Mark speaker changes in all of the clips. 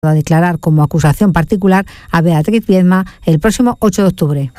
Speaker 1: a declarar como acusación particular a Beatriz Viedma el próximo 8 de octubre.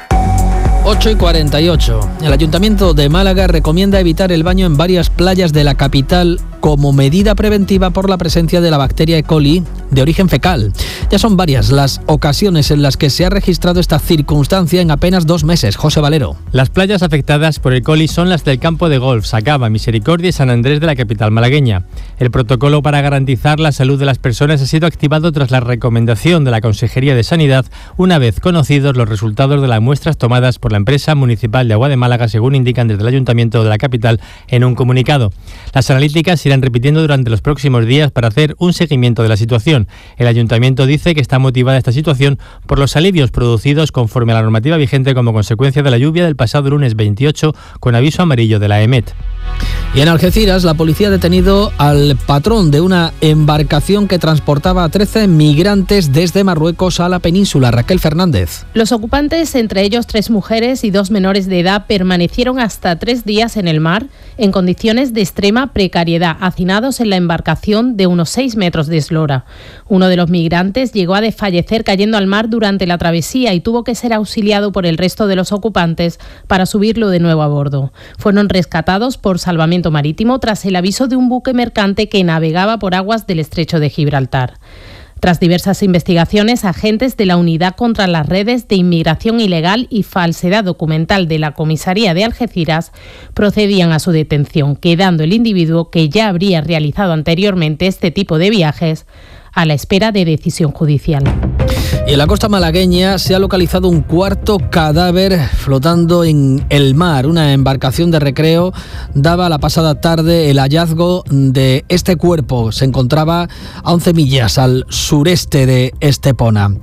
Speaker 2: 8:48. El Ayuntamiento de Málaga recomienda evitar el baño en varias playas de la capital como medida preventiva por la presencia de la bacteria E. coli de origen fecal. Ya son varias las ocasiones en las que se ha registrado esta circunstancia en apenas 2 meses. José Valero.
Speaker 3: Las playas afectadas por E. coli son las del campo de golf, Sacaba, Misericordia y San Andrés de la capital malagueña. El protocolo para garantizar la salud de las personas ha sido activado tras la recomendación de la Consejería de Sanidad, una vez conocidos los resultados de las muestras tomadas por la empresa municipal de Agua de Málaga, según indican desde el Ayuntamiento de la capital en un comunicado. Las analíticas se irán repitiendo durante los próximos días para hacer un seguimiento de la situación. El Ayuntamiento dice que está motivada esta situación por los alivios producidos conforme a la normativa vigente como consecuencia de la lluvia del pasado lunes 28 con aviso amarillo de la EMET.
Speaker 2: Y en Algeciras, la policía ha detenido al patrón de una embarcación que transportaba a 13 migrantes desde Marruecos a la península. Raquel Fernández.
Speaker 4: Los ocupantes, entre ellos 3 mujeres y 2 menores de edad, permanecieron hasta 3 días en el mar en condiciones de extrema precariedad, hacinados en la embarcación de unos 6 metros de eslora. Uno de los migrantes llegó a desfallecer cayendo al mar durante la travesía y tuvo que ser auxiliado por el resto de los ocupantes para subirlo de nuevo a bordo. Fueron rescatados por salvamento marítimo tras el aviso de un buque mercante que navegaba por aguas del estrecho de Gibraltar. Tras diversas investigaciones, agentes de la Unidad contra las Redes de Inmigración Ilegal y Falsedad Documental de la Comisaría de Algeciras procedían a su detención, quedando el individuo, que ya habría realizado anteriormente este tipo de viajes, a la espera de decisión judicial.
Speaker 2: Y en la costa malagueña se ha localizado un 4º cadáver flotando en el mar. Una embarcación de recreo daba la pasada tarde el hallazgo de este cuerpo. Se encontraba a 11 millas al sureste de Estepona.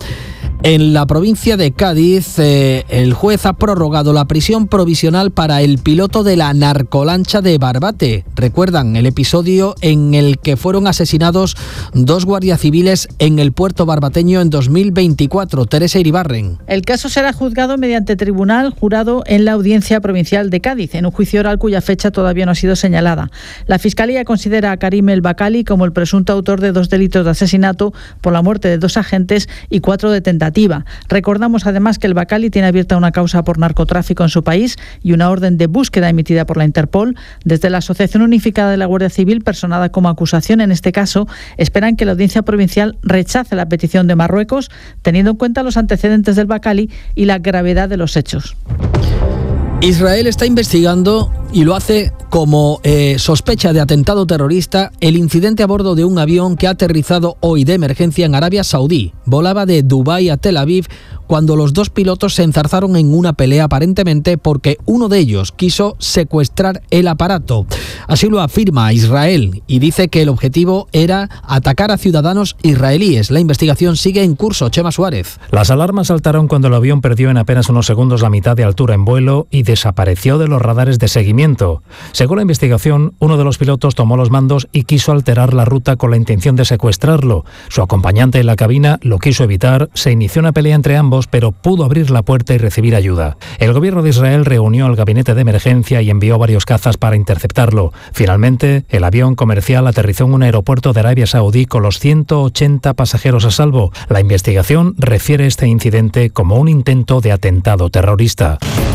Speaker 2: En la provincia de Cádiz, el juez ha prorrogado la prisión provisional para el piloto de la narcolancha de Barbate. Recuerdan el episodio en el que fueron asesinados 2 guardias civiles en el puerto barbateño en 2024. Teresa Iribarren.
Speaker 5: El caso será juzgado mediante tribunal jurado en la Audiencia Provincial de Cádiz, en un juicio oral cuya fecha todavía no ha sido señalada. La Fiscalía considera a Karim El Bacali como el presunto autor de 2 delitos de asesinato por la muerte de 2 agentes y 4 de tentativa. Recordamos además que el Bacali tiene abierta una causa por narcotráfico en su país y una orden de búsqueda emitida por la Interpol. Desde la Asociación Unificada de la Guardia Civil, personada como acusación en este caso, esperan que la Audiencia Provincial rechace la petición de Marruecos, teniendo en cuenta los antecedentes del Bacali y la gravedad de los hechos.
Speaker 2: Israel está investigando, y lo hace como sospecha de atentado terrorista, el incidente a bordo de un avión que ha aterrizado hoy de emergencia en Arabia Saudí. Volaba de Dubái a Tel Aviv cuando los 2 pilotos se enzarzaron en una pelea, aparentemente porque uno de ellos quiso secuestrar el aparato. Así lo afirma Israel y dice que el objetivo era atacar a ciudadanos israelíes. La investigación sigue en curso. Chema Suárez.
Speaker 6: Las alarmas saltaron cuando el avión perdió en apenas unos segundos la mitad de altura en vuelo y desapareció de los radares de seguimiento. Según la investigación, uno de los pilotos tomó los mandos y quiso alterar la ruta con la intención de secuestrarlo. Su acompañante en la cabina lo quiso evitar, se inició una pelea entre ambos, pero pudo abrir la puerta y recibir ayuda. El gobierno de Israel reunió al gabinete de emergencia y envió varios cazas para interceptarlo. Finalmente, el avión comercial aterrizó en un aeropuerto de Arabia Saudí con los 180 pasajeros a salvo. La investigación refiere este incidente como un intento de atentado terrorista.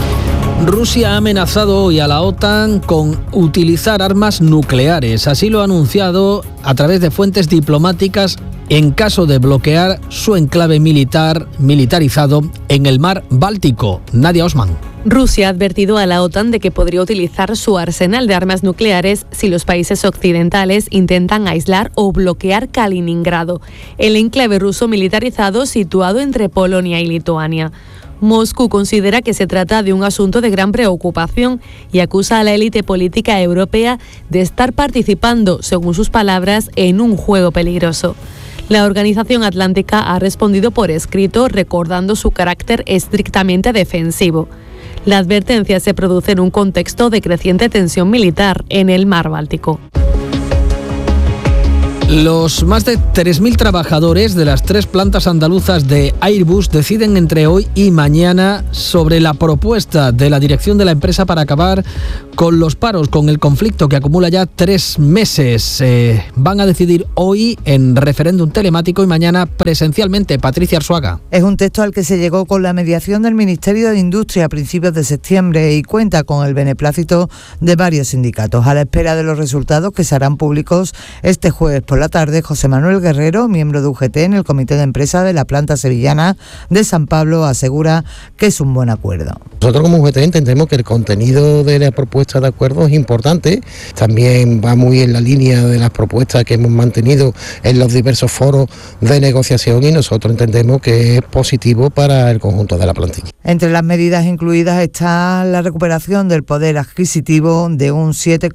Speaker 2: Rusia ha amenazado hoy a la OTAN con utilizar armas nucleares. Así lo ha anunciado a través de fuentes diplomáticas en caso de bloquear su enclave militarizado en el mar Báltico. Nadia Osman.
Speaker 7: Rusia ha advertido a la OTAN de que podría utilizar su arsenal de armas nucleares si los países occidentales intentan aislar o bloquear Kaliningrado, el enclave ruso militarizado situado entre Polonia y Lituania. Moscú considera que se trata de un asunto de gran preocupación y acusa a la élite política europea de estar participando, según sus palabras, en un juego peligroso. La Organización Atlántica ha respondido por escrito, recordando su carácter estrictamente defensivo. La advertencia se produce en un contexto de creciente tensión militar en el mar Báltico.
Speaker 2: Los más de 3.000 trabajadores de las 3 plantas andaluzas de Airbus deciden entre hoy y mañana sobre la propuesta de la dirección de la empresa para acabar con los paros, con el conflicto que acumula ya 3 meses. Van a decidir hoy en referéndum telemático y mañana presencialmente. Patricia Arzuaga.
Speaker 8: Es un texto al que se llegó con la mediación del Ministerio de Industria a principios de septiembre y cuenta con el beneplácito de varios sindicatos. A la espera de los resultados que se harán públicos este jueves por la tarde, José Manuel Guerrero, miembro de UGT en el comité de empresa de la planta sevillana de San Pablo, asegura que es un buen acuerdo.
Speaker 9: Nosotros como UGT entendemos que el contenido de la propuesta de acuerdo es importante, también va muy en la línea de las propuestas que hemos mantenido en los diversos foros de negociación y nosotros entendemos que es positivo para el conjunto de la plantilla.
Speaker 8: Entre las medidas incluidas está la recuperación del poder adquisitivo de un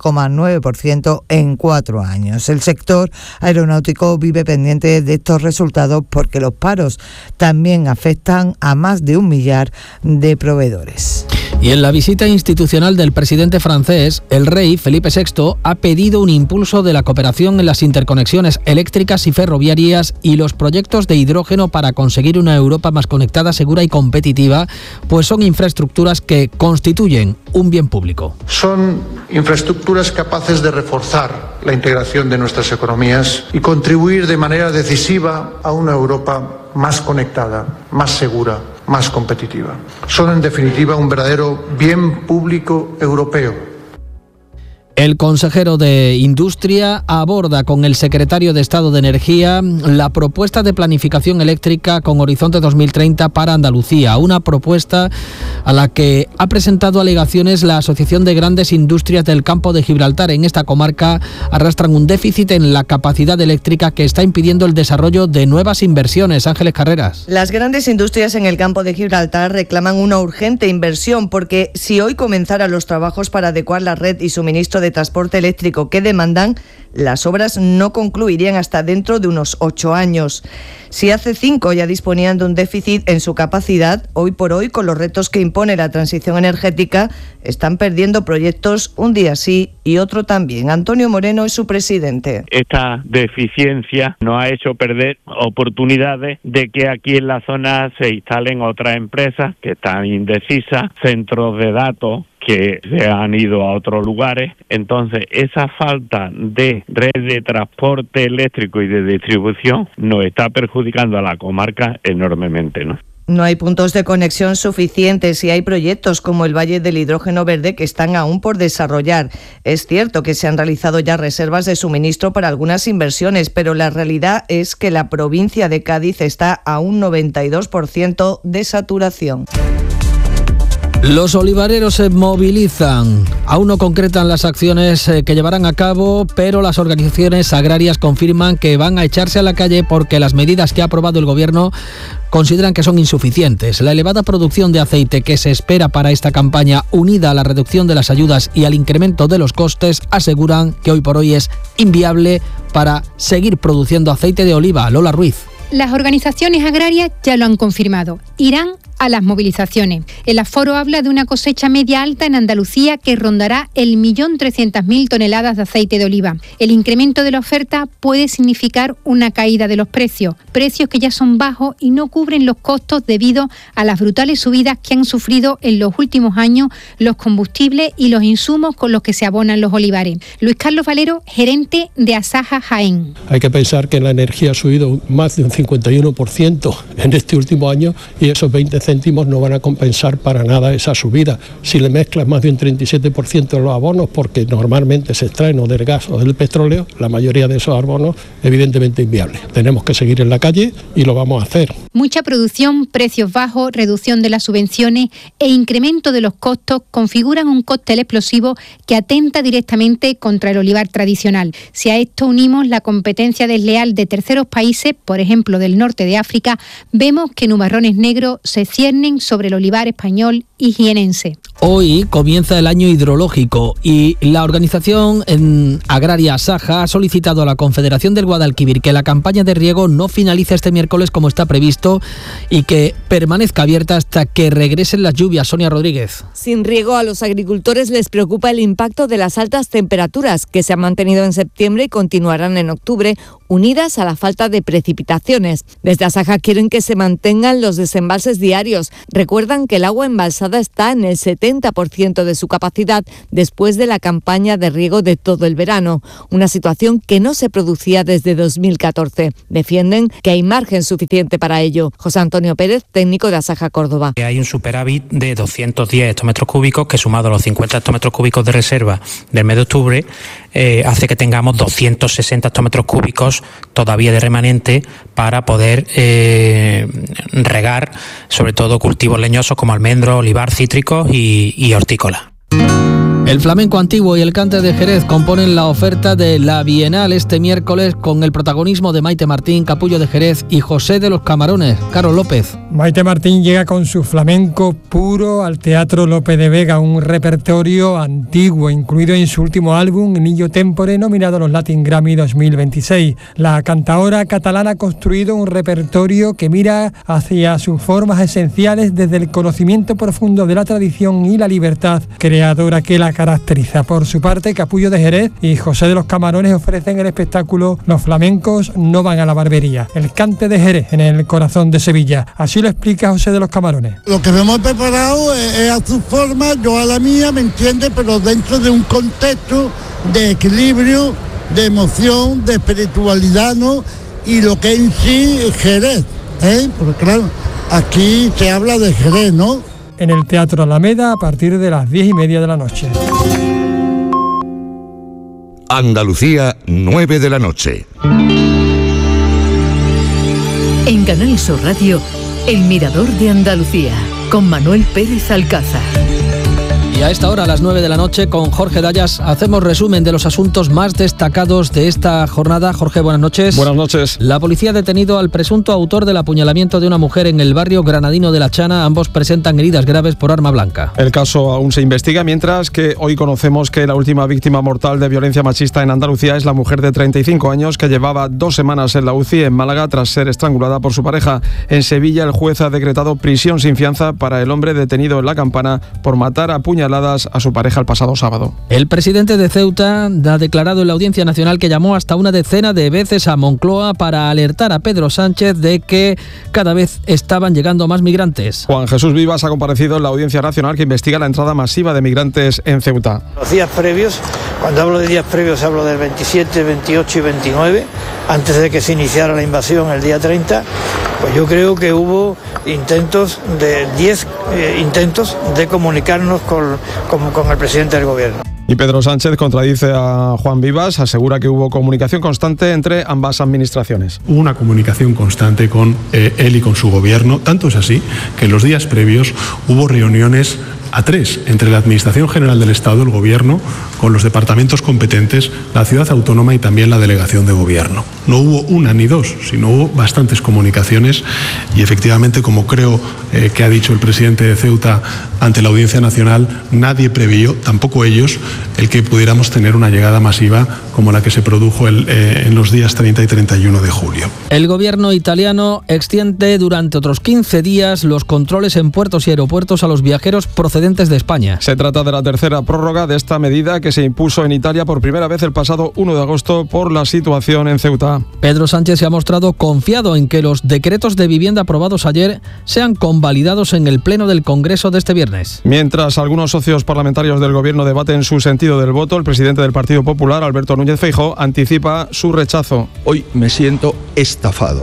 Speaker 8: 7,9% en 4 años. El sector aeronáutico vive pendiente de estos resultados porque los paros también afectan a más de 1 millar de proveedores.
Speaker 2: Y en la visita institucional del presidente francés, el rey Felipe VI ha pedido un impulso de la cooperación en las interconexiones eléctricas y ferroviarias y los proyectos de hidrógeno para conseguir una Europa más conectada, segura y competitiva, pues son infraestructuras que constituyen un bien público.
Speaker 10: Son infraestructuras capaces de reforzar la integración de nuestras economías y contribuir de manera decisiva a una Europa más conectada, más segura, más competitiva. Son, en definitiva, un verdadero bien público europeo.
Speaker 2: El consejero de Industria aborda con el secretario de Estado de Energía la propuesta de planificación eléctrica con horizonte 2030 para Andalucía, una propuesta a la que ha presentado alegaciones la Asociación de Grandes Industrias del Campo de Gibraltar. En esta comarca arrastran un déficit en la capacidad eléctrica que está impidiendo el desarrollo de nuevas inversiones. Ángeles Carreras.
Speaker 11: Las grandes industrias en el Campo de Gibraltar reclaman una urgente inversión porque si hoy comenzaran los trabajos para adecuar la red y suministro de transporte eléctrico que demandan, las obras no concluirían hasta dentro de unos 8 años. Si hace 5 ya disponían de un déficit en su capacidad, hoy por hoy, con los retos que impone la transición energética, están perdiendo proyectos un día sí y otro también. Antonio Moreno es su presidente.
Speaker 12: Esta deficiencia nos ha hecho perder oportunidades de que aquí en la zona se instalen otras empresas que están indecisas, centros de datos que se han ido a otros lugares. Entonces, esa falta de red de transporte eléctrico y de distribución nos está perjudicando a la comarca enormemente, ¿no?
Speaker 11: No hay puntos de conexión suficientes y hay proyectos como el Valle del Hidrógeno Verde que están aún por desarrollar. Es cierto que se han realizado ya reservas de suministro para algunas inversiones, pero la realidad es que la provincia de Cádiz está a un 92% de saturación.
Speaker 2: Los olivareros se movilizan. Aún no concretan las acciones que llevarán a cabo, pero las organizaciones agrarias confirman que van a echarse a la calle porque las medidas que ha aprobado el Gobierno consideran que son insuficientes. La elevada producción de aceite que se espera para esta campaña, unida a la reducción de las ayudas y al incremento de los costes, aseguran que hoy por hoy es inviable para seguir produciendo aceite de oliva. Lola Ruiz.
Speaker 13: Las organizaciones agrarias ya lo han confirmado. Irán a las movilizaciones. El aforo habla de una cosecha media alta en Andalucía que rondará el 1.300.000 toneladas de aceite de oliva. El incremento de la oferta puede significar una caída de los precios que ya son bajos y no cubren los costos debido a las brutales subidas que han sufrido en los últimos años los combustibles y los insumos con los que se abonan los olivares. Luis Carlos Valero, gerente de Asaja Jaén.
Speaker 14: Hay que pensar que la energía ha subido más de un 51% en este último año y esos 20 céntimos no van a compensar para nada esa subida. Si le mezclas más de un 37% de los abonos, porque normalmente se extraen o del gas o del petróleo, la mayoría de esos abonos evidentemente inviables. Tenemos que seguir en la calle y lo vamos a hacer.
Speaker 13: Mucha producción, precios bajos, reducción de las subvenciones e incremento de los costos configuran un cóctel explosivo que atenta directamente contra el olivar tradicional. Si a esto unimos la competencia desleal de terceros países, por ejemplo del norte de África, vemos que nubarrones negros se ciernen sobre el olivar español y jienense.
Speaker 2: Hoy comienza el año hidrológico y la organización agraria Asaja ha solicitado a la Confederación del Guadalquivir que la campaña de riego no finalice este miércoles como está previsto y que permanezca abierta hasta que regresen las lluvias. Sonia Rodríguez.
Speaker 15: Sin riego, a los agricultores les preocupa el impacto de las altas temperaturas que se han mantenido en septiembre y continuarán en octubre, unidas a la falta de precipitaciones. Desde Asaja quieren que se mantengan los desembalses diarios. Recuerdan que el agua embalsada está en el 70% de su capacidad después de la campaña de riego de todo el verano, una situación que no se producía desde 2014. Defienden que hay margen suficiente para ello. José Antonio Pérez, técnico de Asaja Córdoba.
Speaker 16: Hay un superávit de 210 hectómetros cúbicos que, sumado a los 50 hectómetros cúbicos de reserva del mes de octubre, hace que tengamos 260 hectómetros cúbicos todavía de remanente para poder regar sobre todo cultivos leñosos como almendros, olivar, cítricos y hortícola.
Speaker 2: El flamenco antiguo y el cante de Jerez componen la oferta de la Bienal este miércoles con el protagonismo de Maite Martín, Capullo de Jerez y José de los Camarones. Carlos López.
Speaker 17: Maite Martín llega con su flamenco puro al Teatro Lope de Vega, un repertorio antiguo incluido en su último álbum, Nillo Tempore, nominado a los Latin Grammy 2026. La cantaora catalana ha construido un repertorio que mira hacia sus formas esenciales desde el conocimiento profundo de la tradición y la libertad creadora que la caracteriza. Por su parte, Capullo de Jerez y José de los Camarones ofrecen el espectáculo Los flamencos no van a la barbería, el cante de Jerez en el corazón de Sevilla. Así lo explica José de los Camarones.
Speaker 18: Lo que hemos preparado es a su forma, yo a la mía, ¿me entiende? Pero dentro de un contexto de equilibrio, de emoción, de espiritualidad, ¿no? Y lo que en sí es Jerez, porque claro, aquí se habla de Jerez, ¿no?
Speaker 17: En el Teatro Alameda a partir de las 10:30 de la noche.
Speaker 19: Andalucía, 9 de la noche.
Speaker 20: En Canal Sur Radio, El Mirador de Andalucía, con Manuel Pérez Alcázar.
Speaker 2: Y a esta hora, a las 9 de la noche, con Jorge Dayas, hacemos resumen de los asuntos más destacados de esta jornada. Jorge, buenas noches.
Speaker 21: Buenas noches.
Speaker 2: La policía ha detenido al presunto autor del apuñalamiento de una mujer en el barrio granadino de La Chana. Ambos presentan heridas graves por arma blanca.
Speaker 21: El caso aún se investiga, mientras que hoy conocemos que la última víctima mortal de violencia machista en Andalucía es la mujer de 35 años que llevaba 2 semanas en la UCI en Málaga tras ser estrangulada por su pareja. En Sevilla, el juez ha decretado prisión sin fianza para el hombre detenido en La Campana por matar a puñaladas a su pareja el pasado sábado.
Speaker 2: El presidente de Ceuta ha declarado en la Audiencia Nacional que llamó hasta una decena de veces a Moncloa para alertar a Pedro Sánchez de que cada vez estaban llegando más migrantes.
Speaker 21: Juan Jesús Vivas ha comparecido en la Audiencia Nacional que investiga la entrada masiva de migrantes en Ceuta.
Speaker 22: Los días previos, cuando hablo de días previos hablo del 27, 28 y 29, antes de que se iniciara la invasión el día 30, pues yo creo que hubo intentos de 10 intentos de comunicarnos con el presidente del gobierno.
Speaker 21: Y Pedro Sánchez contradice a Juan Vivas, asegura que hubo comunicación constante entre ambas administraciones.
Speaker 23: Hubo una comunicación constante con él y con su gobierno, tanto es así que en los días previos hubo reuniones a 3 entre la Administración General del Estado, el Gobierno, con los departamentos competentes, la Ciudad Autónoma y también la Delegación de Gobierno. No hubo una ni 2, sino hubo bastantes comunicaciones y efectivamente, como creo que ha dicho el presidente de Ceuta ante la Audiencia Nacional, nadie previó, tampoco ellos, el que pudiéramos tener una llegada masiva como la que se produjo en los días 30 y 31 de julio.
Speaker 2: El gobierno italiano extiende durante otros 15 días los controles en puertos y aeropuertos a los viajeros procedentes de España.
Speaker 21: Se trata de la tercera prórroga de esta medida que se impuso en Italia por primera vez el pasado 1 de agosto por la situación en Ceuta.
Speaker 2: Pedro Sánchez se ha mostrado confiado en que los decretos de vivienda aprobados ayer sean convalidados en el Pleno del Congreso de este viernes.
Speaker 21: Mientras algunos socios parlamentarios del gobierno debaten su sentido del voto, el presidente del Partido Popular, Alberto Núñez Feijóo, anticipa su rechazo.
Speaker 24: Hoy me siento estafado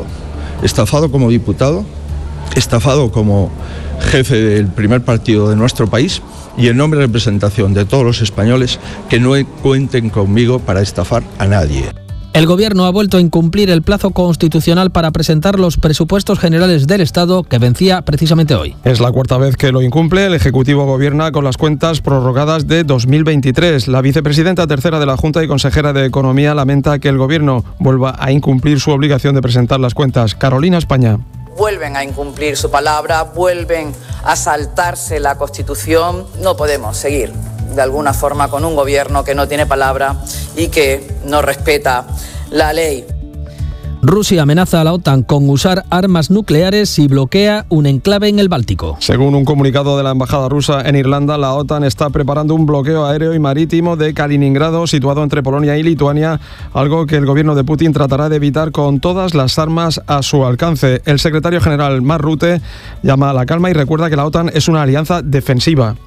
Speaker 24: como diputado, estafado como jefe del primer partido de nuestro país y en nombre de representación de todos los españoles que no cuenten conmigo para estafar a nadie.
Speaker 2: El Gobierno ha vuelto a incumplir el plazo constitucional para presentar los presupuestos generales del Estado que vencía precisamente hoy.
Speaker 21: Es la cuarta vez que lo incumple. El Ejecutivo gobierna con las cuentas prorrogadas de 2023. La vicepresidenta tercera de la Junta y consejera de Economía lamenta que el Gobierno vuelva a incumplir su obligación de presentar las cuentas. Carolina España.
Speaker 25: Vuelven a incumplir su palabra, vuelven a saltarse la Constitución. No podemos seguir de alguna forma con un gobierno que no tiene palabra y que no respeta la ley.
Speaker 2: Rusia amenaza a la OTAN con usar armas nucleares si bloquea un enclave en el Báltico.
Speaker 21: Según un comunicado de la embajada rusa en Irlanda, la OTAN está preparando un bloqueo aéreo y marítimo de Kaliningrado, situado entre Polonia y Lituania, algo que el gobierno de Putin tratará de evitar con todas las armas a su alcance. El secretario general Mark Rutte llama a la calma y recuerda que la OTAN es una alianza defensiva.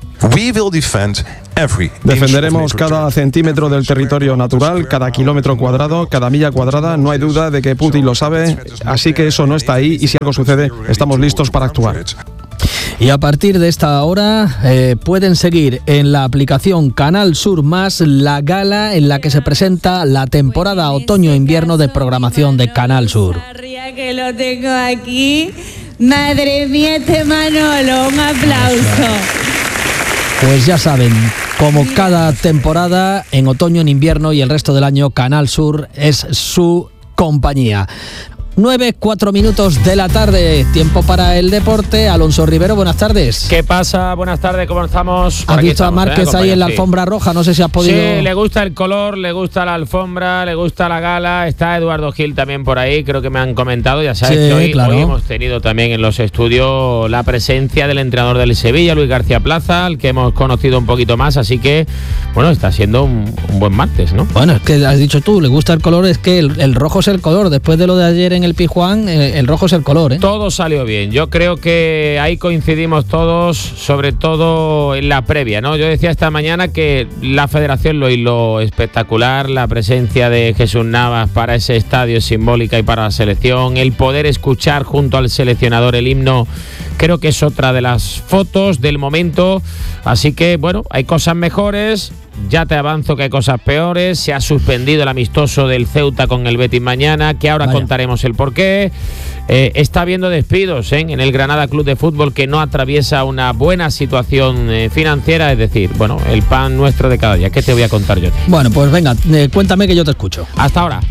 Speaker 21: Defenderemos cada centímetro del territorio natural, cada kilómetro cuadrado, cada milla cuadrada. No hay duda de que Putin lo sabe, así que eso no está ahí y si algo sucede, estamos listos para actuar.
Speaker 2: Y a partir de esta hora pueden seguir en la aplicación Canal Sur Más la gala en la que se presenta la temporada otoño-invierno de programación de Canal Sur.
Speaker 1: Que lo tengo aquí. Madre mía, este Manolo, un aplauso.
Speaker 2: Pues ya saben, como cada temporada, en otoño, en invierno y el resto del año, Canal Sur es su compañía. 9:04 de la tarde, tiempo para el deporte. Alonso Rivero, buenas tardes.
Speaker 3: ¿Qué pasa? Buenas tardes, ¿cómo estamos?
Speaker 2: Has visto a Márquez ahí en la alfombra roja, no sé si has podido...
Speaker 3: Sí, le gusta el color, le gusta la alfombra, le gusta la gala. Está Eduardo Gil también por ahí, creo que me han comentado. Ya sabes que hoy hemos tenido también en los estudios la presencia del entrenador del Sevilla, Luis García Plaza, al que hemos conocido un poquito más, así que, bueno, está siendo un buen martes, ¿no?
Speaker 2: Bueno, es que has dicho tú, le gusta el color, es que el rojo es el color. Después de lo de ayer en el Pizjuán, el rojo es el color, ¿eh?
Speaker 3: Todo salió bien. Yo creo que ahí coincidimos todos, sobre todo en la previa, ¿no? Yo decía esta mañana que la federación lo hizo espectacular, la presencia de Jesús Navas para ese estadio es simbólica y para la selección, el poder escuchar junto al seleccionador el himno, creo que es otra de las fotos del momento. Así que, bueno, hay cosas mejores. Ya te avanzo que hay cosas peores. Se ha suspendido el amistoso del Ceuta con el Betis mañana, que ahora contaremos el porqué. Está habiendo despidos en el Granada Club de Fútbol, que no atraviesa una buena situación financiera. Es decir, bueno, el pan nuestro de cada día. ¿Qué te voy a contar yo?
Speaker 2: Bueno, pues venga, cuéntame que yo te escucho.
Speaker 3: Hasta ahora.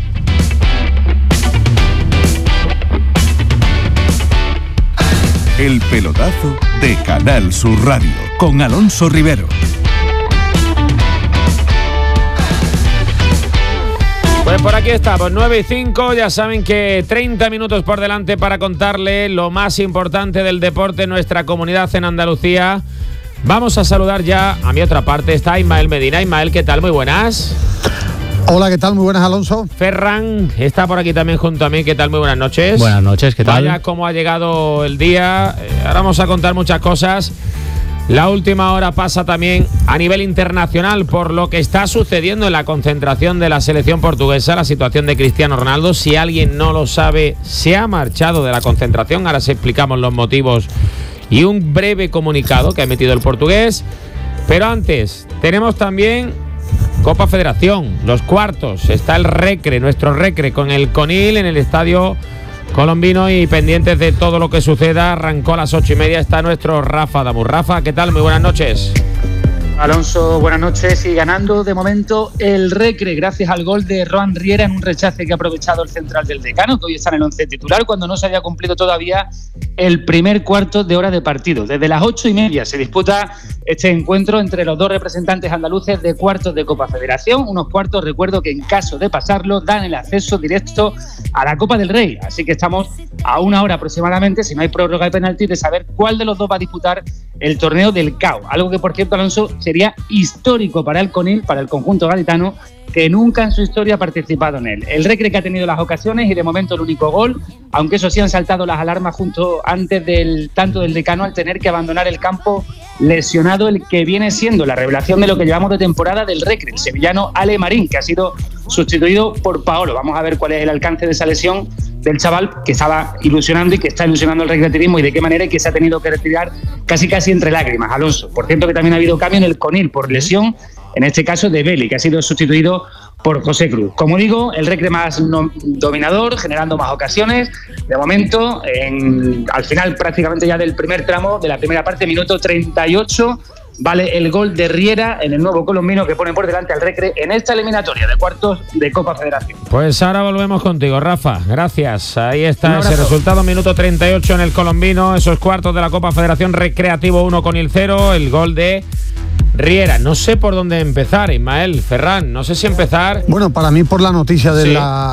Speaker 4: El pelotazo de Canal Sur Radio con Alonso Rivero.
Speaker 3: Pues por aquí estamos, 9:05, ya saben que 30 minutos por delante para contarle lo más importante del deporte en nuestra comunidad en Andalucía. Vamos a saludar ya a mi otra parte, está Ismael Medina. Ismael, ¿qué tal? Muy buenas.
Speaker 5: Hola, ¿qué tal? Muy buenas, Alonso.
Speaker 3: Ferran está por aquí también junto a mí. ¿Qué tal? Muy buenas noches.
Speaker 6: Buenas noches, ¿qué tal?
Speaker 3: Vaya cómo ha llegado el día. Ahora vamos a contar muchas cosas. La última hora pasa también a nivel internacional por lo que está sucediendo en la concentración de la selección portuguesa, la situación de Cristiano Ronaldo. Si alguien no lo sabe, se ha marchado de la concentración. Ahora se explicamos los motivos y un breve comunicado que ha emitido el portugués. Pero antes, tenemos también Copa Federación, los cuartos. Está el Recre, nuestro Recre, con el Conil en el estadio colombino y pendientes de todo lo que suceda. Arrancó a las 8:30, está nuestro Rafa Damur. Rafa, ¿qué tal? Muy buenas noches.
Speaker 26: Alonso, buenas noches. Y ganando de momento el Recre gracias al gol de Roan Riera en un rechace que ha aprovechado el central del Decano, que hoy está en el 11 titular, cuando no se había cumplido todavía el primer cuarto de hora de partido. Desde las 8:30 se disputa este encuentro entre los dos representantes andaluces de cuartos de Copa Federación. Unos cuartos, recuerdo, que en caso de pasarlo dan el acceso directo a la Copa del Rey. Así que estamos a una hora aproximadamente, si no hay prórroga de penalti, de saber cuál de los dos va a disputar el torneo del CAO. Algo que, por cierto, Alonso, sería histórico para el Conil, para el conjunto gaditano, que nunca en su historia ha participado en él. El Recre, que ha tenido las ocasiones y de momento el único gol, aunque eso sí han saltado las alarmas justo antes del tanto del Decano al tener que abandonar el campo lesionado el que viene siendo la revelación de lo que llevamos de temporada del Recre, el sevillano Ale Marín, que ha sido sustituido por Paolo. Vamos a ver cuál es el alcance de esa lesión del chaval que estaba ilusionando y que está ilusionando el recreativismo y de qué manera, y que se ha tenido que retirar casi entre lágrimas, Alonso. Por cierto, que también ha habido cambio en el Conil por lesión, en este caso de Beli, que ha sido sustituido por José Cruz. Como digo, el Recre más dominador, generando más ocasiones. De momento, al final prácticamente ya del primer tramo, de la primera parte, minuto 38, vale el gol de Riera en el nuevo colombino que pone por delante al Recre en esta eliminatoria de cuartos de Copa Federación.
Speaker 3: Pues ahora volvemos contigo, Rafa. Gracias. Ahí está ese resultado, minuto 38 en el colombino, esos cuartos de la Copa Federación. Recreativo 1 con el 0, el gol de Riera, no sé por dónde empezar, Ismael, Ferran, no sé si empezar...
Speaker 5: Bueno, para mí por la noticia de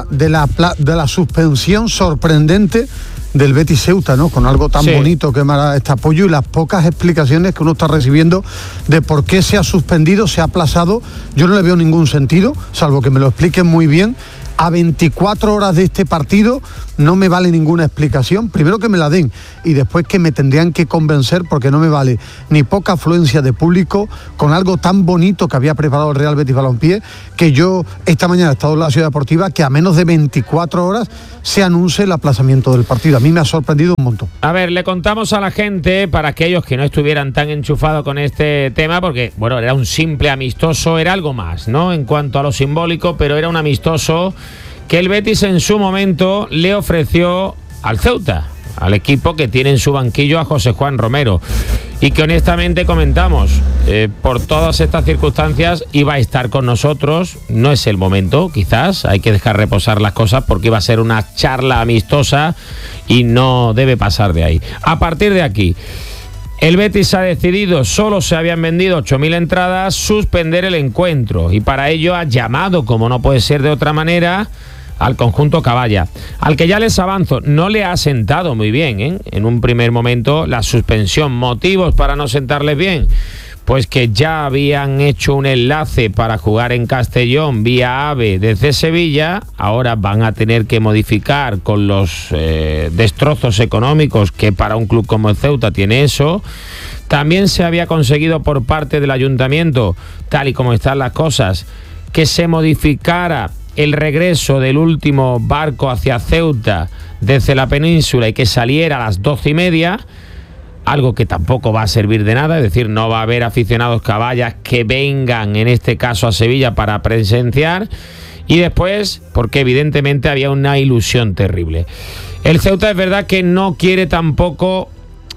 Speaker 5: la suspensión sorprendente del Betis Ceuta, ¿no? Con algo tan bonito que era este apoyo y las pocas explicaciones que uno está recibiendo de por qué se ha suspendido, se ha aplazado. Yo no le veo ningún sentido, salvo que me lo expliquen muy bien. A 24 horas de este partido no me vale ninguna explicación. Primero que me la den y después que me tendrían que convencer, porque no me vale ni poca afluencia de público con algo tan bonito que había preparado el Real Betis Balompié, que yo esta mañana he estado en la Ciudad Deportiva, que a menos de 24 horas se anuncie el aplazamiento del partido. A mí me ha sorprendido un montón.
Speaker 3: A ver, le contamos a la gente, para aquellos que no estuvieran tan enchufados con este tema, porque, bueno, era un simple amistoso, era algo más, ¿no? En cuanto a lo simbólico, pero era un amistoso que el Betis en su momento le ofreció al Ceuta, al equipo que tiene en su banquillo a José Juan Romero, y que honestamente comentamos, por todas estas circunstancias iba a estar con nosotros. No es el momento, quizás, hay que dejar reposar las cosas porque iba a ser una charla amistosa y no debe pasar de ahí. A partir de aquí, el Betis ha decidido, solo se habían vendido 8.000 entradas, suspender el encuentro, y para ello ha llamado, como no puede ser de otra manera, al conjunto Caballa, al que ya les avanzo, no le ha sentado muy bien, ¿eh? En un primer momento la suspensión. ¿Motivos para no sentarles bien? Pues que ya habían hecho un enlace para jugar en Castellón vía AVE desde Sevilla, ahora van a tener que modificar con los destrozos económicos que para un club como el Ceuta tiene eso. También se había conseguido por parte del ayuntamiento, tal y como están las cosas, que se modificara el regreso del último barco hacia Ceuta desde la península y que saliera a las 12:30, algo que tampoco va a servir de nada, es decir, no va a haber aficionados caballas que vengan, en este caso a Sevilla, para presenciar. Y después, porque evidentemente había una ilusión terrible. El Ceuta es verdad que no quiere tampoco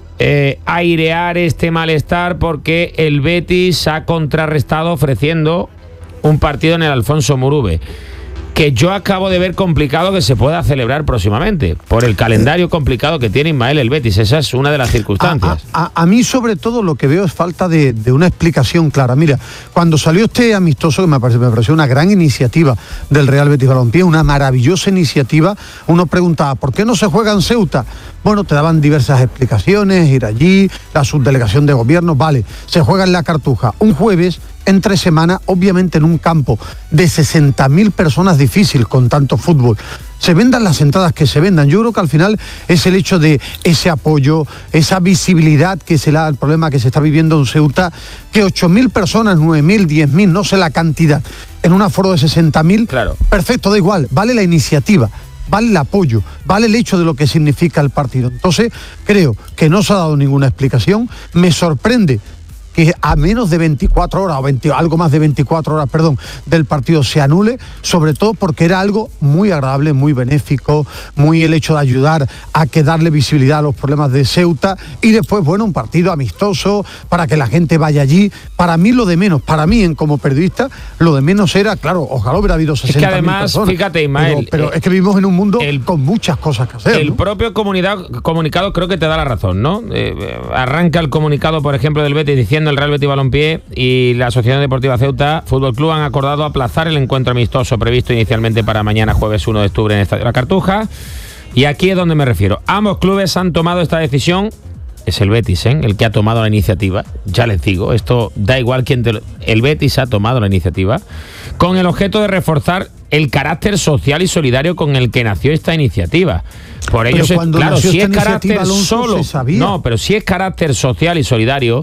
Speaker 3: airear este malestar, porque el Betis ha contrarrestado ofreciendo un partido en el Alfonso Murube, que yo acabo de ver complicado que se pueda celebrar próximamente, por el calendario complicado que tiene Ismael el Betis. Esa es una de las circunstancias.
Speaker 5: A mí, sobre todo, lo que veo es falta de una explicación clara. Mira, cuando salió este amistoso, que me pareció una gran iniciativa del Real Betis Balompié, una maravillosa iniciativa, uno preguntaba, ¿por qué no se juega en Ceuta? Bueno, te daban diversas explicaciones, ir allí, la subdelegación de gobierno, vale, se juega en la Cartuja un jueves, entre semana, obviamente en un campo de 60.000 personas, difícil con tanto fútbol. Se vendan las entradas que se vendan. Yo creo que al final es el hecho de ese apoyo, esa visibilidad que se da al problema que se está viviendo en Ceuta, que 8.000 personas, 9.000, 10.000, no sé la cantidad, en un aforo de 60.000, claro. Perfecto, da igual, vale la iniciativa, vale el apoyo, vale el hecho de lo que significa el partido. Entonces, creo que no se ha dado ninguna explicación. Me sorprende que a menos de 24 horas, o algo más de 24 horas, del partido se anule, sobre todo porque era algo muy agradable, muy benéfico, muy el hecho de ayudar a que darle visibilidad a los problemas de Ceuta, y después, bueno, un partido amistoso para que la gente vaya allí. Para mí lo de menos, como periodista, lo de menos era, claro, ojalá hubiera habido 60.000 personas. Es que además, fíjate, Ismael, pero es que vivimos en un mundo con muchas cosas que hacer. El
Speaker 3: propio comunicado creo que te da la razón, ¿no? Arranca el comunicado, por ejemplo, del Betis diciendo: el Real Betis Balompié y la Asociación Deportiva Ceuta Fútbol Club han acordado aplazar el encuentro amistoso previsto inicialmente para mañana, jueves 1 de octubre, en el Estadio La Cartuja. Y aquí es donde me refiero. Ambos clubes han tomado esta decisión. Es el Betis, el que ha tomado la iniciativa. Ya les digo, esto da igual quién el Betis ha tomado la iniciativa, con el objeto de reforzar el carácter social y solidario con el que nació esta iniciativa. Por ello, claro, si es carácter solo, no, pero si es carácter social y solidario,